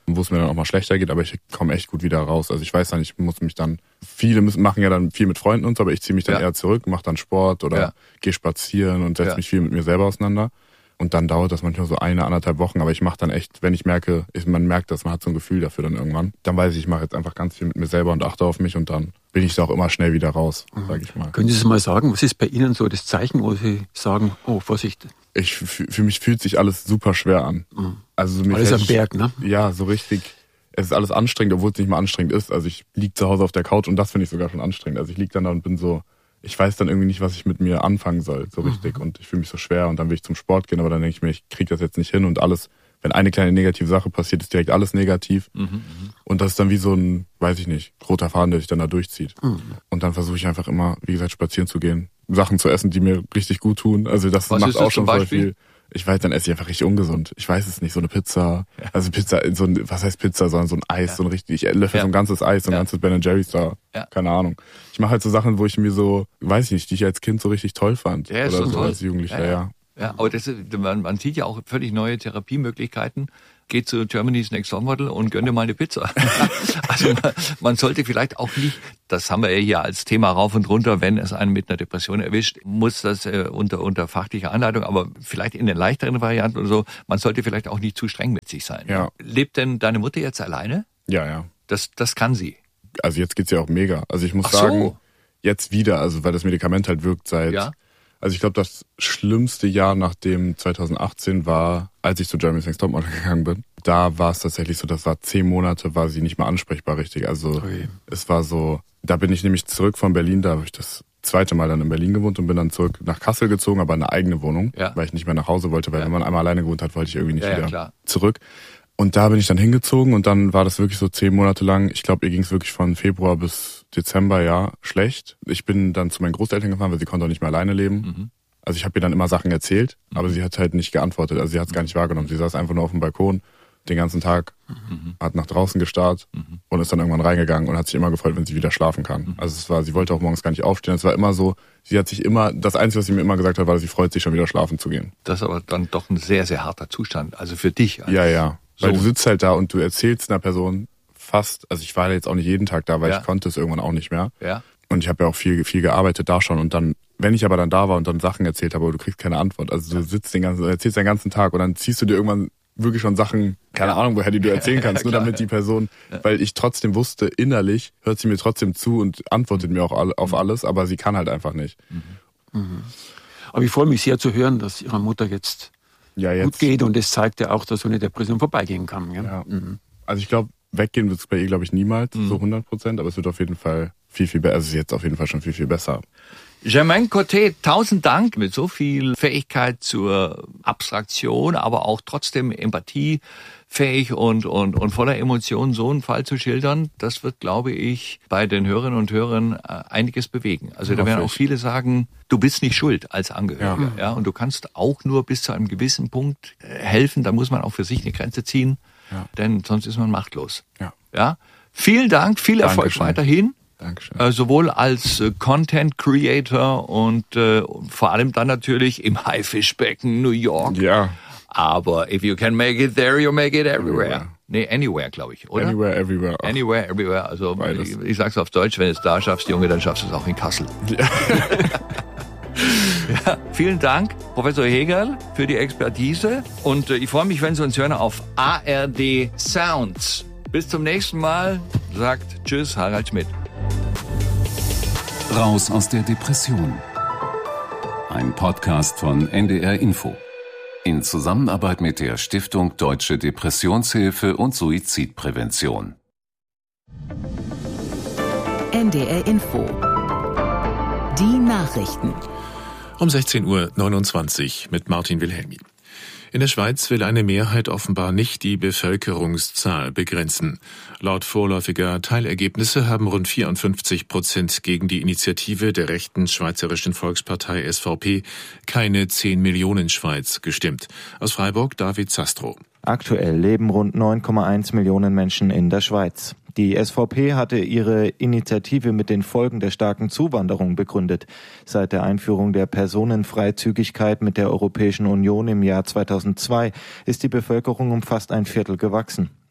wo es mir dann auch mal schlechter geht, aber ich komme echt gut wieder raus. Also ich weiß dann, ich muss mich dann, viele müssen, machen ja dann viel mit Freunden und so, aber ich ziehe mich dann ja. eher zurück, mache dann Sport oder ja. gehe spazieren und setze ja. mich viel mit mir selber auseinander. Und dann dauert das manchmal so eine, anderthalb Wochen, aber ich mache dann echt, wenn ich merke, ich, man merkt das, man hat so ein Gefühl dafür dann irgendwann, dann weiß ich, ich mache jetzt einfach ganz viel mit mir selber und achte auf mich und dann bin ich da auch immer schnell wieder raus, mhm. sage ich mal. Können Sie es mal sagen, was ist bei Ihnen so das Zeichen, wo Sie sagen, oh, Vorsicht? Ich, für mich fühlt sich alles super schwer an. Mhm. Also mir alles am Berg, ne? Ja, so richtig. Es ist alles anstrengend, obwohl es nicht mal anstrengend ist. Also ich liege zu Hause auf der Couch und das finde ich sogar schon anstrengend. Also ich liege dann da und bin so, ich weiß dann irgendwie nicht, was ich mit mir anfangen soll, so richtig. Mhm. Und ich fühle mich so schwer und dann will ich zum Sport gehen, aber dann denke ich mir, ich kriege das jetzt nicht hin und alles, wenn eine kleine negative Sache passiert, ist direkt alles negativ. Mhm. Und das ist dann wie so ein, weiß ich nicht, roter Faden, der sich dann da durchzieht. Mhm. Und dann versuche ich einfach immer, wie gesagt, spazieren zu gehen, Sachen zu essen, die mir richtig gut tun. Also das was macht auch schon voll viel. Ich weiß, dann esse ich einfach richtig ungesund. Ich weiß es nicht, so eine Pizza, ja. also Pizza, so ein, was heißt Pizza, sondern so ein Eis, ja. so ein richtig, ich löffel ja. so ein ganzes Eis, so ein ja. ganzes Ben and Jerry's da, ja. keine Ahnung. Ich mache halt so Sachen, wo ich mir so, weiß ich nicht, die ich als Kind so richtig toll fand. Ja, oder so toll. Als Jugendlicher, ja. ja. Ja, aber das ist, man, man sieht ja auch völlig neue Therapiemöglichkeiten. Geht zu Germany's Next Topmodel und gönn dir mal eine Pizza. Also man, man sollte vielleicht auch nicht, das haben wir ja hier als Thema rauf und runter, wenn es einen mit einer Depression erwischt, muss das äh, unter unter fachlicher Anleitung, aber vielleicht in den leichteren Varianten oder so, man sollte vielleicht auch nicht zu streng mit sich sein. Ja. Lebt denn deine Mutter jetzt alleine? Ja, ja. Das das kann sie. Also jetzt geht's ja auch mega. Also ich muss Ach so. sagen, jetzt wieder, also weil das Medikament halt wirkt seit... Ja. Also ich glaube, das schlimmste Jahr nach dem zweitausendachtzehn war, als ich zu Germany's Next Topmodel gegangen bin. Da war es tatsächlich so, das war zehn Monate, war sie nicht mehr ansprechbar richtig. Also okay. es war so, da bin ich nämlich zurück von Berlin, da habe ich das zweite Mal dann in Berlin gewohnt und bin dann zurück nach Kassel gezogen, aber in eine eigene Wohnung, ja. weil ich nicht mehr nach Hause wollte, weil ja. wenn man einmal alleine gewohnt hat, wollte ich irgendwie nicht ja, wieder ja, zurück. Und da bin ich dann hingezogen und dann war das wirklich so zehn Monate lang, ich glaube, ihr ging es wirklich von Februar bis Dezember, ja, schlecht. Ich bin dann zu meinen Großeltern gefahren, weil sie konnte auch nicht mehr alleine leben. Mhm. Also ich habe ihr dann immer Sachen erzählt, mhm. aber sie hat halt nicht geantwortet, also sie hat es gar nicht wahrgenommen. Sie saß einfach nur auf dem Balkon den ganzen Tag, mhm. hat nach draußen gestarrt mhm. und ist dann irgendwann reingegangen und hat sich immer gefreut, wenn sie wieder schlafen kann. Mhm. Also es war, sie wollte auch morgens gar nicht aufstehen. Es war immer so, sie hat sich immer, das Einzige, was sie mir immer gesagt hat, war, dass sie freut sich, schon wieder schlafen zu gehen. Das ist aber dann doch ein sehr, sehr harter Zustand, also für dich. Ja, ja. Weil so. Du sitzt halt da und du erzählst einer Person fast, also ich war jetzt auch nicht jeden Tag da, weil ja. ich konnte es irgendwann auch nicht mehr. Ja. Und ich habe ja auch viel, viel gearbeitet da schon und dann, wenn ich aber dann da war und dann Sachen erzählt habe, aber du kriegst keine Antwort. Also du sitzt den ganzen, erzählst den ganzen Tag und dann ziehst du dir irgendwann wirklich schon Sachen, keine ja. Ahnung, woher die du erzählen kannst, ja, klar, nur damit die Person, ja. weil ich trotzdem wusste, innerlich hört sie mir trotzdem zu und antwortet mir auch auf alles, aber sie kann halt einfach nicht. Mhm. Mhm. Aber ich freue mich sehr zu hören, dass Ihrer Mutter jetzt, ja, jetzt gut geht und es zeigt ja auch, dass so eine Depression vorbeigehen kann. Ja? Ja. Mhm. Also ich glaube, weggehen wird es bei ihr, glaube ich, niemals, mhm. so hundert Prozent, aber es wird auf jeden Fall viel, viel besser, also es ist jetzt auf jeden Fall schon viel, viel besser. Germain Coté, tausend Dank, mit so viel Fähigkeit zur Abstraktion, aber auch trotzdem empathiefähig und, und, und voller Emotionen so einen Fall zu schildern, das wird, glaube ich, bei den Hörerinnen und Hörern einiges bewegen. Also da werden auch viele sagen, du bist nicht schuld als Angehöriger, ja. ja, und du kannst auch nur bis zu einem gewissen Punkt helfen, da muss man auch für sich eine Grenze ziehen, ja. denn sonst ist man machtlos. Ja. Ja? Vielen Dank, viel Erfolg Dankeschön. weiterhin. Dankeschön. Äh, sowohl als äh, Content Creator und äh, vor allem dann natürlich im Haifischbecken New York. Ja. Aber if you can make it there, you make it everywhere. everywhere. Nee, anywhere, glaube ich, oder? Anywhere, everywhere. Ach. Anywhere, everywhere. Also ich, ich sag's auf Deutsch, wenn du es da schaffst, Junge, dann schaffst du es auch in Kassel. Ja. Ja, vielen Dank, Professor Hegerl, für die Expertise. Und äh, ich freue mich, wenn Sie uns hören auf A R D Sounds. Bis zum nächsten Mal, sagt Tschüss, Harald Schmidt. Raus aus der Depression. Ein Podcast von N D R Info. In Zusammenarbeit mit der Stiftung Deutsche Depressionshilfe und Suizidprävention. N D R Info. Die Nachrichten. Um sechzehn Uhr neunundzwanzig mit Martin Wilhelmi. In der Schweiz will eine Mehrheit offenbar nicht die Bevölkerungszahl begrenzen. Laut vorläufiger Teilergebnisse haben rund vierundfünfzig Prozent gegen die Initiative der rechten Schweizerischen Volkspartei S V P keine zehn Millionen Schweiz gestimmt. Aus Freiburg David Zastro. Aktuell leben rund neun Komma eins Millionen Menschen in der Schweiz. Die S V P hatte ihre Initiative mit den Folgen der starken Zuwanderung begründet. Seit der Einführung der Personenfreizügigkeit mit der Europäischen Union im Jahr zweitausendzwei ist die Bevölkerung um fast ein Viertel gewachsen.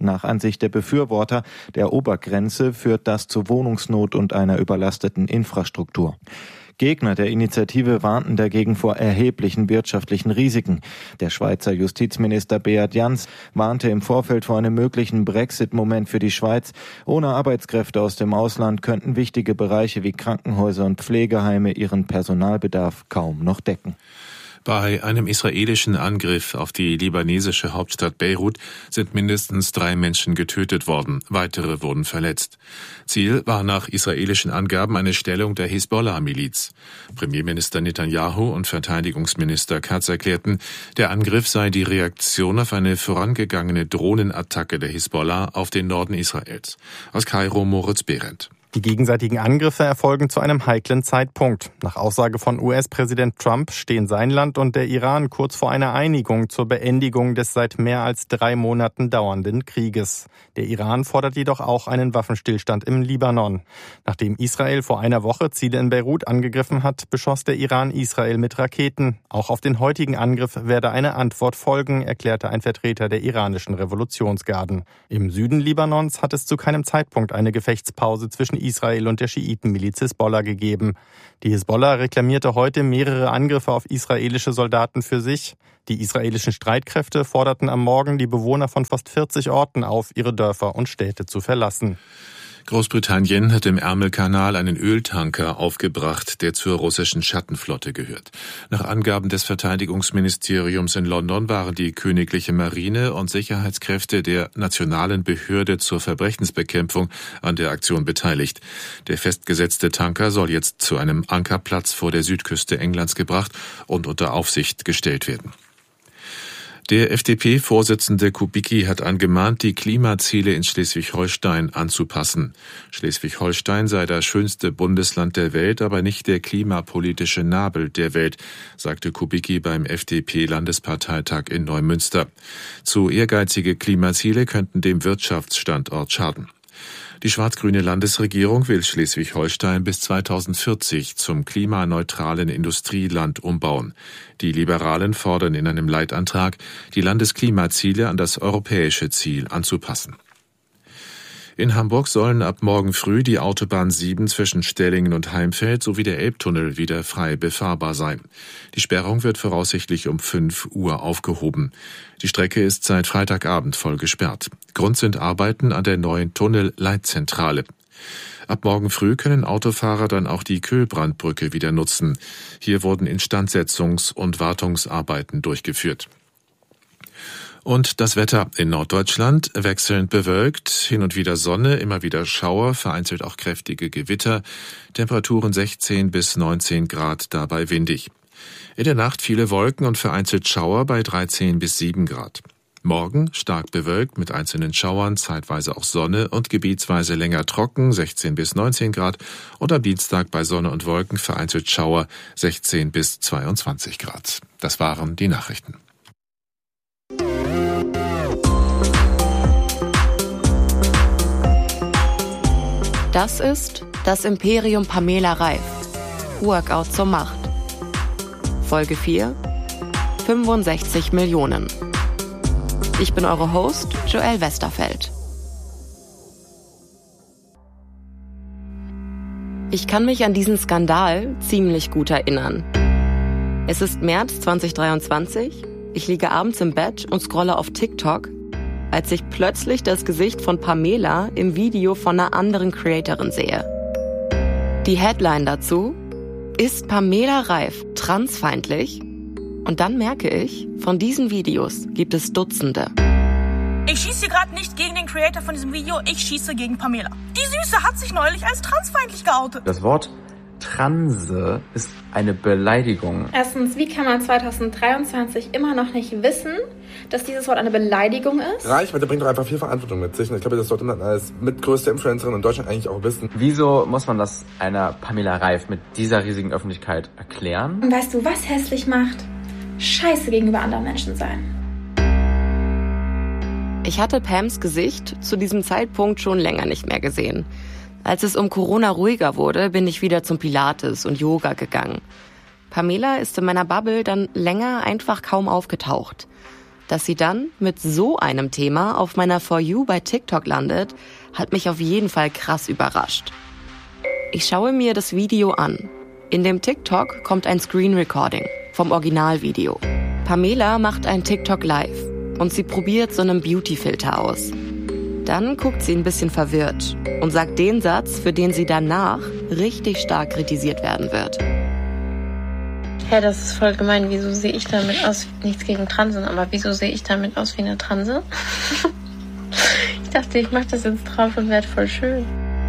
Nach Ansicht der Befürworter der Obergrenze führt das zu Wohnungsnot und einer überlasteten Infrastruktur. Gegner der Initiative warnten dagegen vor erheblichen wirtschaftlichen Risiken. Der Schweizer Justizminister Beat Jans warnte im Vorfeld vor einem möglichen Brexit-Moment für die Schweiz. Ohne Arbeitskräfte aus dem Ausland könnten wichtige Bereiche wie Krankenhäuser und Pflegeheime ihren Personalbedarf kaum noch decken. Bei einem israelischen Angriff auf die libanesische Hauptstadt Beirut sind mindestens drei Menschen getötet worden, weitere wurden verletzt. Ziel war nach israelischen Angaben eine Stellung der Hisbollah-Miliz. Premierminister Netanyahu und Verteidigungsminister Katz erklärten, der Angriff sei die Reaktion auf eine vorangegangene Drohnenattacke der Hisbollah auf den Norden Israels. Aus Kairo Moritz Behrendt. Die gegenseitigen Angriffe erfolgen zu einem heiklen Zeitpunkt. Nach Aussage von U S-Präsident Trump stehen sein Land und der Iran kurz vor einer Einigung zur Beendigung des seit mehr als drei Monaten dauernden Krieges. Der Iran fordert jedoch auch einen Waffenstillstand im Libanon. Nachdem Israel vor einer Woche Ziele in Beirut angegriffen hat, beschoss der Iran Israel mit Raketen. Auch auf den heutigen Angriff werde eine Antwort folgen, erklärte ein Vertreter der iranischen Revolutionsgarden. Im Süden Libanons hat es zu keinem Zeitpunkt eine Gefechtspause zwischen Israel und der Schiitenmiliz Hisbollah gegeben. Die Hisbollah reklamierte heute mehrere Angriffe auf israelische Soldaten für sich. Die israelischen Streitkräfte forderten am Morgen die Bewohner von fast vierzig Orten auf, ihre Dörfer und Städte zu verlassen. Großbritannien hat im Ärmelkanal einen Öltanker aufgebracht, der zur russischen Schattenflotte gehört. Nach Angaben des Verteidigungsministeriums in London waren die königliche Marine und Sicherheitskräfte der Nationalen Behörde zur Verbrechensbekämpfung an der Aktion beteiligt. Der festgesetzte Tanker soll jetzt zu einem Ankerplatz vor der Südküste Englands gebracht und unter Aufsicht gestellt werden. Der F D P-Vorsitzende Kubicki hat angemahnt, die Klimaziele in Schleswig-Holstein anzupassen. Schleswig-Holstein sei das schönste Bundesland der Welt, aber nicht der klimapolitische Nabel der Welt, sagte Kubicki beim F D P-Landesparteitag in Neumünster. Zu ehrgeizige Klimaziele könnten dem Wirtschaftsstandort schaden. Die schwarz-grüne Landesregierung will Schleswig-Holstein bis zweitausendvierzig zum klimaneutralen Industrieland umbauen. Die Liberalen fordern in einem Leitantrag, die Landesklimaziele an das europäische Ziel anzupassen. In Hamburg sollen ab morgen früh die Autobahn sieben zwischen Stellingen und Heimfeld sowie der Elbtunnel wieder frei befahrbar sein. Die Sperrung wird voraussichtlich um fünf Uhr aufgehoben. Die Strecke ist seit Freitagabend voll gesperrt. Grund sind Arbeiten an der neuen Tunnelleitzentrale. Ab morgen früh können Autofahrer dann auch die Köhlbrandbrücke wieder nutzen. Hier wurden Instandsetzungs- und Wartungsarbeiten durchgeführt. Und das Wetter in Norddeutschland wechselnd bewölkt, hin und wieder Sonne, immer wieder Schauer, vereinzelt auch kräftige Gewitter, Temperaturen sechzehn bis neunzehn Grad, dabei windig. In der Nacht viele Wolken und vereinzelt Schauer bei dreizehn bis sieben Grad. Morgen stark bewölkt mit einzelnen Schauern, zeitweise auch Sonne und gebietsweise länger trocken, sechzehn bis neunzehn Grad. Und am Dienstag bei Sonne und Wolken vereinzelt Schauer, sechzehn bis zweiundzwanzig Grad. Das waren die Nachrichten. Das ist das Imperium Pamela Reif. Workout zur Macht. Folge vier. fünfundsechzig Millionen. Ich bin eure Host, Joelle Westerfeld. Ich kann mich an diesen Skandal ziemlich gut erinnern. Es ist März zweitausenddreiundzwanzig. Ich liege abends im Bett und scrolle auf TikTok, als ich plötzlich das Gesicht von Pamela im Video von einer anderen Creatorin sehe. Die Headline dazu: Ist Pamela Reif transfeindlich? Und dann merke ich, von diesen Videos gibt es Dutzende. Ich schieße gerade nicht gegen den Creator von diesem Video, ich schieße gegen Pamela. Die Süße hat sich neulich als transfeindlich geoutet. Das Wort Transe ist eine Beleidigung. Erstens, wie kann man zweitausenddreiundzwanzig immer noch nicht wissen, dass dieses Wort eine Beleidigung ist? Reichweite bringt doch einfach viel Verantwortung mit sich. Und ich glaube, das sollte man als mitgrößte Influencerin in Deutschland eigentlich auch wissen. Wieso muss man das einer Pamela Reif mit dieser riesigen Öffentlichkeit erklären? Und weißt du, was hässlich macht? Scheiße gegenüber anderen Menschen sein. Ich hatte Pams Gesicht zu diesem Zeitpunkt schon länger nicht mehr gesehen. Als es um Corona ruhiger wurde, bin ich wieder zum Pilates und Yoga gegangen. Pamela ist in meiner Bubble dann länger einfach kaum aufgetaucht. Dass sie dann mit so einem Thema auf meiner For You bei TikTok landet, hat mich auf jeden Fall krass überrascht. Ich schaue mir das Video an. In dem TikTok kommt ein Screen Recording vom Originalvideo. Pamela macht ein TikTok live und sie probiert so einen Beauty-Filter aus. Dann guckt sie ein bisschen verwirrt und sagt den Satz, für den sie danach richtig stark kritisiert werden wird. Hä, das ist voll gemein. Wieso sehe ich damit aus? Nichts gegen Transen, aber wieso sehe ich damit aus wie eine Transe? Ich dachte, ich mache das jetzt drauf und werde voll schön.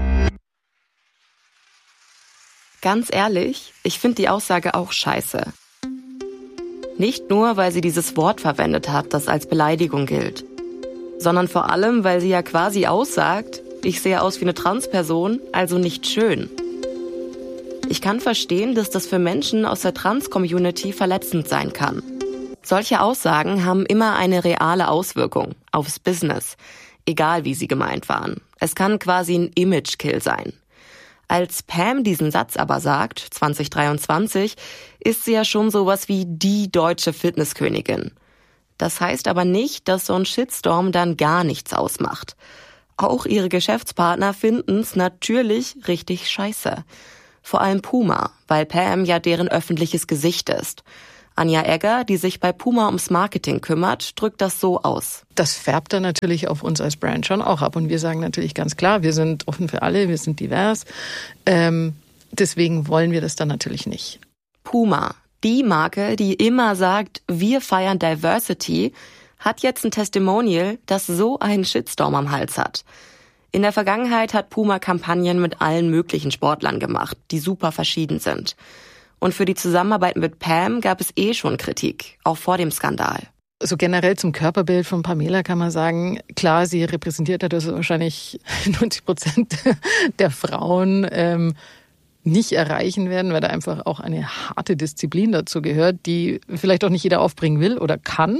Ganz ehrlich, ich finde die Aussage auch scheiße. Nicht nur, weil sie dieses Wort verwendet hat, das als Beleidigung gilt, sondern vor allem, weil sie ja quasi aussagt, ich sehe aus wie eine Transperson, also nicht schön. Ich kann verstehen, dass das für Menschen aus der Trans-Community verletzend sein kann. Solche Aussagen haben immer eine reale Auswirkung aufs Business, egal wie sie gemeint waren. Es kann quasi ein Image-Kill sein. Als Pam diesen Satz aber sagt, zwanzig dreiundzwanzig, ist sie ja schon sowas wie die deutsche Fitnesskönigin. Das heißt aber nicht, dass so ein Shitstorm dann gar nichts ausmacht. Auch ihre Geschäftspartner finden's natürlich richtig scheiße. Vor allem Puma, weil Pam ja deren öffentliches Gesicht ist. Anja Egger, die sich bei Puma ums Marketing kümmert, drückt das so aus. Das färbt dann natürlich auf uns als Brand schon auch ab. Und wir sagen natürlich ganz klar, wir sind offen für alle, wir sind divers. Ähm, deswegen wollen wir das dann natürlich nicht. Puma, die Marke, die immer sagt, wir feiern Diversity, hat jetzt ein Testimonial, das so einen Shitstorm am Hals hat. In der Vergangenheit hat Puma Kampagnen mit allen möglichen Sportlern gemacht, die super verschieden sind. Und für die Zusammenarbeit mit Pam gab es eh schon Kritik, auch vor dem Skandal. So generell zum Körperbild von Pamela kann man sagen, klar, sie repräsentiert hat also wahrscheinlich neunzig Prozent der Frauen ähm, nicht erreichen werden, weil da einfach auch eine harte Disziplin dazu gehört, die vielleicht auch nicht jeder aufbringen will oder kann.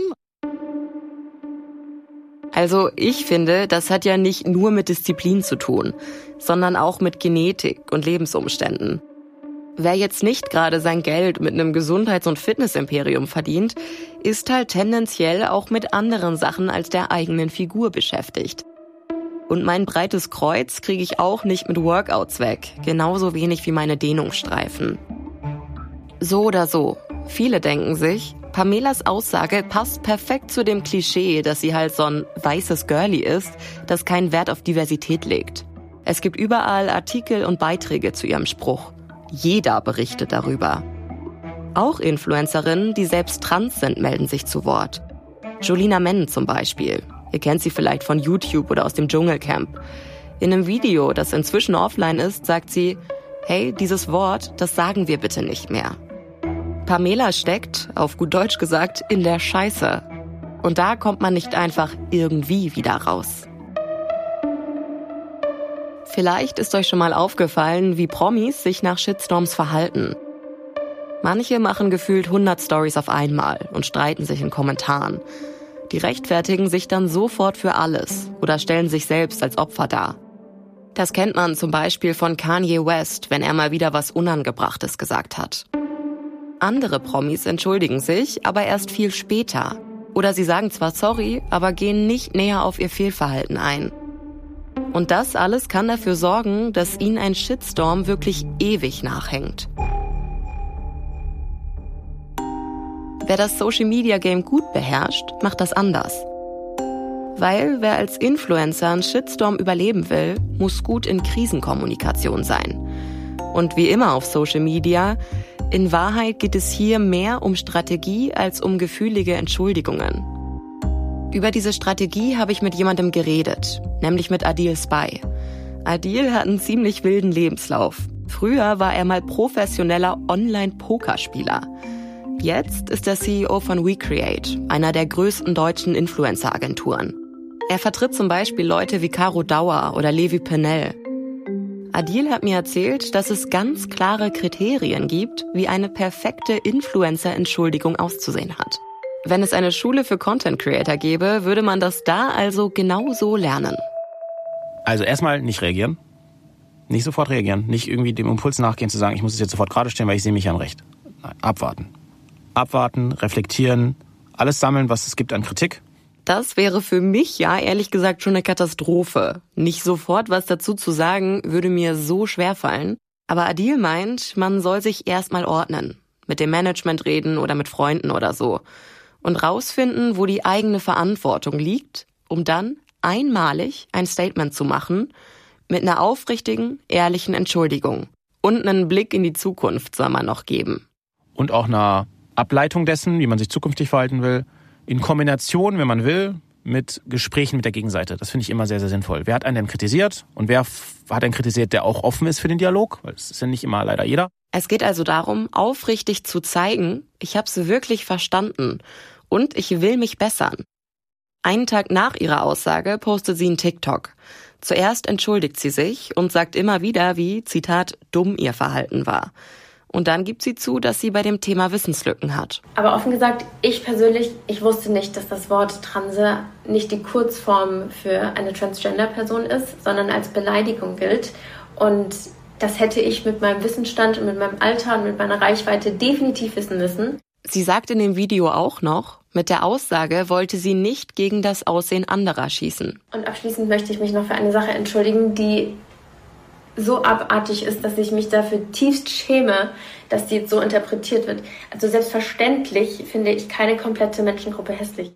Also ich finde, das hat ja nicht nur mit Disziplin zu tun, sondern auch mit Genetik und Lebensumständen. Wer jetzt nicht gerade sein Geld mit einem Gesundheits- und Fitnessimperium verdient, ist halt tendenziell auch mit anderen Sachen als der eigenen Figur beschäftigt. Und mein breites Kreuz kriege ich auch nicht mit Workouts weg, genauso wenig wie meine Dehnungsstreifen. So oder so, viele denken sich, Pamelas Aussage passt perfekt zu dem Klischee, dass sie halt so ein weißes Girlie ist, das keinen Wert auf Diversität legt. Es gibt überall Artikel und Beiträge zu ihrem Spruch. Jeder berichtet darüber. Auch Influencerinnen, die selbst trans sind, melden sich zu Wort. Jolina Men zum Beispiel. Ihr kennt sie vielleicht von YouTube oder aus dem Dschungelcamp. In einem Video, das inzwischen offline ist, sagt sie, hey, dieses Wort, das sagen wir bitte nicht mehr. Pamela steckt, auf gut Deutsch gesagt, in der Scheiße. Und da kommt man nicht einfach irgendwie wieder raus. Vielleicht ist euch schon mal aufgefallen, wie Promis sich nach Shitstorms verhalten. Manche machen gefühlt hundert Stories auf einmal und streiten sich in Kommentaren. Die rechtfertigen sich dann sofort für alles oder stellen sich selbst als Opfer dar. Das kennt man zum Beispiel von Kanye West, wenn er mal wieder was Unangebrachtes gesagt hat. Andere Promis entschuldigen sich, aber erst viel später. Oder sie sagen zwar sorry, aber gehen nicht näher auf ihr Fehlverhalten ein. Und das alles kann dafür sorgen, dass ihnen ein Shitstorm wirklich ewig nachhängt. Wer das Social-Media-Game gut beherrscht, macht das anders. Weil wer als Influencer einen Shitstorm überleben will, muss gut in Krisenkommunikation sein. Und wie immer auf Social Media, in Wahrheit geht es hier mehr um Strategie als um gefühlige Entschuldigungen. Über diese Strategie habe ich mit jemandem geredet, nämlich mit Adil Spy. Adil hat einen ziemlich wilden Lebenslauf. Früher war er mal professioneller Online-Pokerspieler. Jetzt ist er C E O von WeCreate, einer der größten deutschen Influencer-Agenturen. Er vertritt zum Beispiel Leute wie Caro Dauer oder Levi Pennell. Adil hat mir erzählt, dass es ganz klare Kriterien gibt, wie eine perfekte Influencer-Entschuldigung auszusehen hat. Wenn es eine Schule für Content Creator gäbe, würde man das da also genau so lernen. Also erstmal nicht reagieren. Nicht sofort reagieren. Nicht irgendwie dem Impuls nachgehen zu sagen, ich muss es jetzt sofort gerade stellen, weil ich sehe mich ja im Recht. Nein, abwarten. Abwarten, reflektieren, alles sammeln, was es gibt an Kritik. Das wäre für mich ja ehrlich gesagt schon eine Katastrophe. Nicht sofort was dazu zu sagen, würde mir so schwerfallen. Aber Adil meint, man soll sich erstmal ordnen. Mit dem Management reden oder mit Freunden oder so. Und rausfinden, wo die eigene Verantwortung liegt, um dann einmalig ein Statement zu machen mit einer aufrichtigen, ehrlichen Entschuldigung. Und einen Blick in die Zukunft soll man noch geben. Und auch eine Ableitung dessen, wie man sich zukünftig verhalten will, in Kombination, wenn man will, mit Gesprächen mit der Gegenseite. Das finde ich immer sehr, sehr sinnvoll. Wer hat einen denn kritisiert und wer hat einen kritisiert, der auch offen ist für den Dialog? Weil es ist ja nicht immer leider jeder. Es geht also darum, aufrichtig zu zeigen, ich habe es wirklich verstanden und ich will mich bessern. Einen Tag nach ihrer Aussage postet sie einen TikTok. Zuerst entschuldigt sie sich und sagt immer wieder, wie, Zitat, dumm ihr Verhalten war. Und dann gibt sie zu, dass sie bei dem Thema Wissenslücken hat. Aber offen gesagt, ich persönlich, ich wusste nicht, dass das Wort Transe nicht die Kurzform für eine Transgender-Person ist, sondern als Beleidigung gilt. Und das hätte ich mit meinem Wissensstand und mit meinem Alter und mit meiner Reichweite definitiv wissen müssen. Sie sagt in dem Video auch noch, mit der Aussage wollte sie nicht gegen das Aussehen anderer schießen. Und abschließend möchte ich mich noch für eine Sache entschuldigen, die so abartig ist, dass ich mich dafür tiefst schäme, dass die jetzt so interpretiert wird. Also selbstverständlich finde ich keine komplette Menschengruppe hässlich.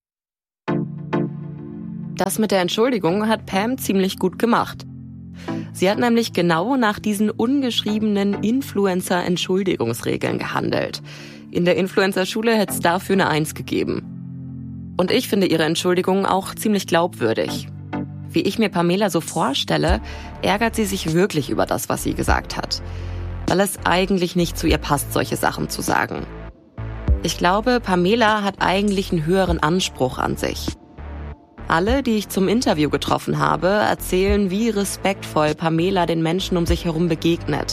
Das mit der Entschuldigung hat Pam ziemlich gut gemacht. Sie hat nämlich genau nach diesen ungeschriebenen Influencer-Entschuldigungsregeln gehandelt. In der Influencer-Schule hätte es dafür eine Eins gegeben. Und ich finde ihre Entschuldigung auch ziemlich glaubwürdig. Wie ich mir Pamela so vorstelle, ärgert sie sich wirklich über das, was sie gesagt hat. Weil es eigentlich nicht zu ihr passt, solche Sachen zu sagen. Ich glaube, Pamela hat eigentlich einen höheren Anspruch an sich. Alle, die ich zum Interview getroffen habe, erzählen, wie respektvoll Pamela den Menschen um sich herum begegnet.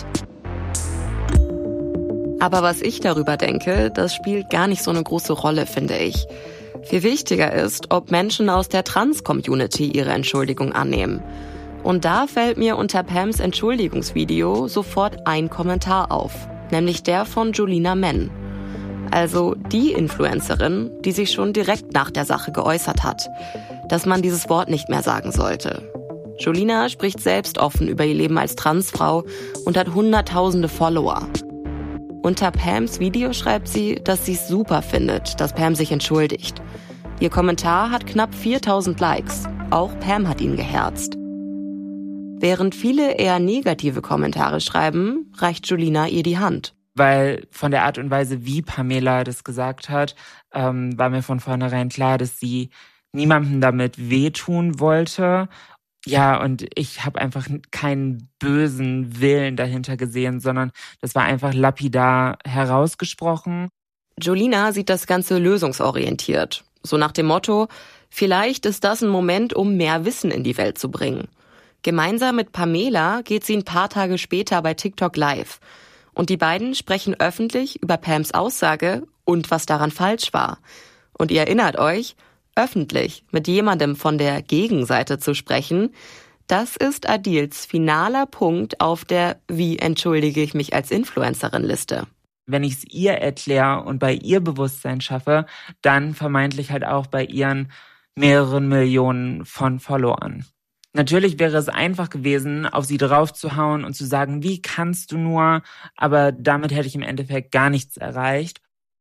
Aber was ich darüber denke, das spielt gar nicht so eine große Rolle, finde ich. Viel wichtiger ist, ob Menschen aus der Trans-Community ihre Entschuldigung annehmen. Und da fällt mir unter Pams Entschuldigungsvideo sofort ein Kommentar auf, nämlich der von Julina Men. Also die Influencerin, die sich schon direkt nach der Sache geäußert hat, dass man dieses Wort nicht mehr sagen sollte. Julina spricht selbst offen über ihr Leben als Transfrau und hat hunderttausende Follower. Unter Pams Video schreibt sie, dass sie es super findet, dass Pam sich entschuldigt. Ihr Kommentar hat knapp viertausend Likes. Auch Pam hat ihn geherzt. Während viele eher negative Kommentare schreiben, reicht Julina ihr die Hand. Weil von der Art und Weise, wie Pamela das gesagt hat, ähm, war mir von vornherein klar, dass sie niemandem damit wehtun wollte. Ja, und ich habe einfach keinen bösen Willen dahinter gesehen, sondern das war einfach lapidar herausgesprochen. Julina sieht das Ganze lösungsorientiert. So nach dem Motto, vielleicht ist das ein Moment, um mehr Wissen in die Welt zu bringen. Gemeinsam mit Pamela geht sie ein paar Tage später bei TikTok live. Und die beiden sprechen öffentlich über Pams Aussage und was daran falsch war. Und ihr erinnert euch, öffentlich mit jemandem von der Gegenseite zu sprechen, das ist Adils finaler Punkt auf der Wie entschuldige ich mich als Influencerin-Liste. Wenn ich es ihr erkläre und bei ihr Bewusstsein schaffe, dann vermeintlich halt auch bei ihren mehreren Millionen von Followern. Natürlich wäre es einfach gewesen, auf sie draufzuhauen und zu sagen, wie kannst du nur, aber damit hätte ich im Endeffekt gar nichts erreicht.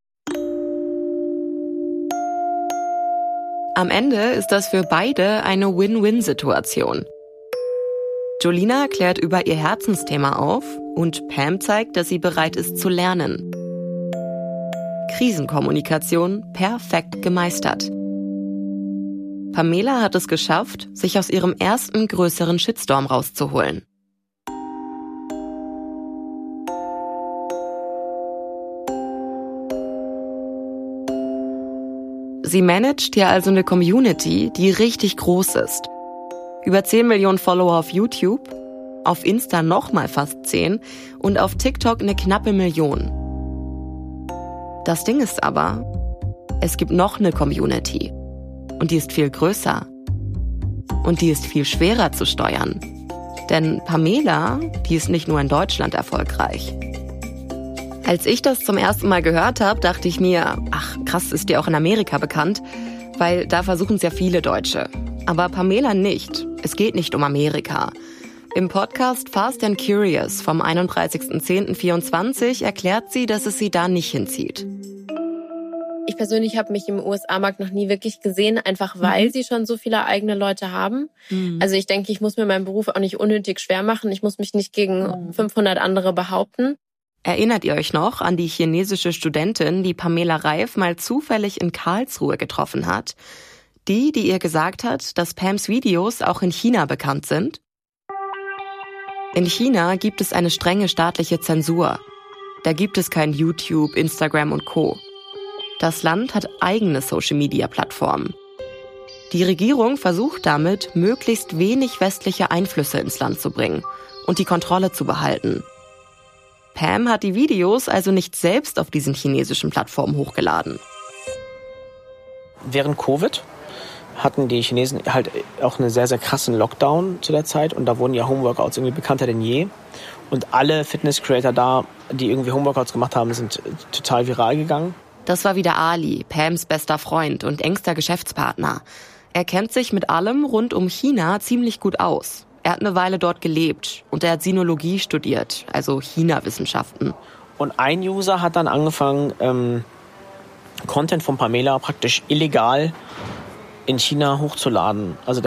Am Ende ist das für beide eine Win-Win-Situation. Julina klärt über ihr Herzensthema auf und Pam zeigt, dass sie bereit ist zu lernen. Krisenkommunikation perfekt gemeistert. Pamela hat es geschafft, sich aus ihrem ersten größeren Shitstorm rauszuholen. Sie managt hier also eine Community, die richtig groß ist. Über zehn Millionen Follower auf YouTube, auf Insta nochmal fast zehn und auf TikTok eine knappe Million. Das Ding ist aber, es gibt noch eine Community. Und die ist viel größer. Und die ist viel schwerer zu steuern. Denn Pamela, die ist nicht nur in Deutschland erfolgreich. Als ich das zum ersten Mal gehört habe, dachte ich mir, ach krass, ist die auch in Amerika bekannt? Weil da versuchen es ja viele Deutsche. Aber Pamela nicht. Es geht nicht um Amerika. Im Podcast Fast and Curious vom einunddreißigsten zehnten vierundzwanzig erklärt sie, dass es sie da nicht hinzieht. Ich persönlich habe mich im U S A-Markt noch nie wirklich gesehen, einfach weil mhm. sie schon so viele eigene Leute haben. Mhm. Also ich denke, ich muss mir meinen Beruf auch nicht unnötig schwer machen. Ich muss mich nicht gegen mhm. fünfhundert andere behaupten. Erinnert ihr euch noch an die chinesische Studentin, die Pamela Reif mal zufällig in Karlsruhe getroffen hat? Die, die ihr gesagt hat, dass Pams Videos auch in China bekannt sind? In China gibt es eine strenge staatliche Zensur. Da gibt es kein YouTube, Instagram und Co. Das Land hat eigene Social-Media-Plattformen. Die Regierung versucht damit, möglichst wenig westliche Einflüsse ins Land zu bringen und die Kontrolle zu behalten. Pam hat die Videos also nicht selbst auf diesen chinesischen Plattformen hochgeladen. Während Covid hatten die Chinesen halt auch einen sehr, sehr krassen Lockdown zu der Zeit und da wurden ja Homeworkouts irgendwie bekannter denn je. Und alle Fitness-Creator da, die irgendwie Homeworkouts gemacht haben, sind total viral gegangen. Das war wieder Ali, Pams bester Freund und engster Geschäftspartner. Er kennt sich mit allem rund um China ziemlich gut aus. Er hat eine Weile dort gelebt und er hat Sinologie studiert, also China-Wissenschaften. Und ein User hat dann angefangen, ähm, Content von Pamela praktisch illegal in China hochzuladen. Also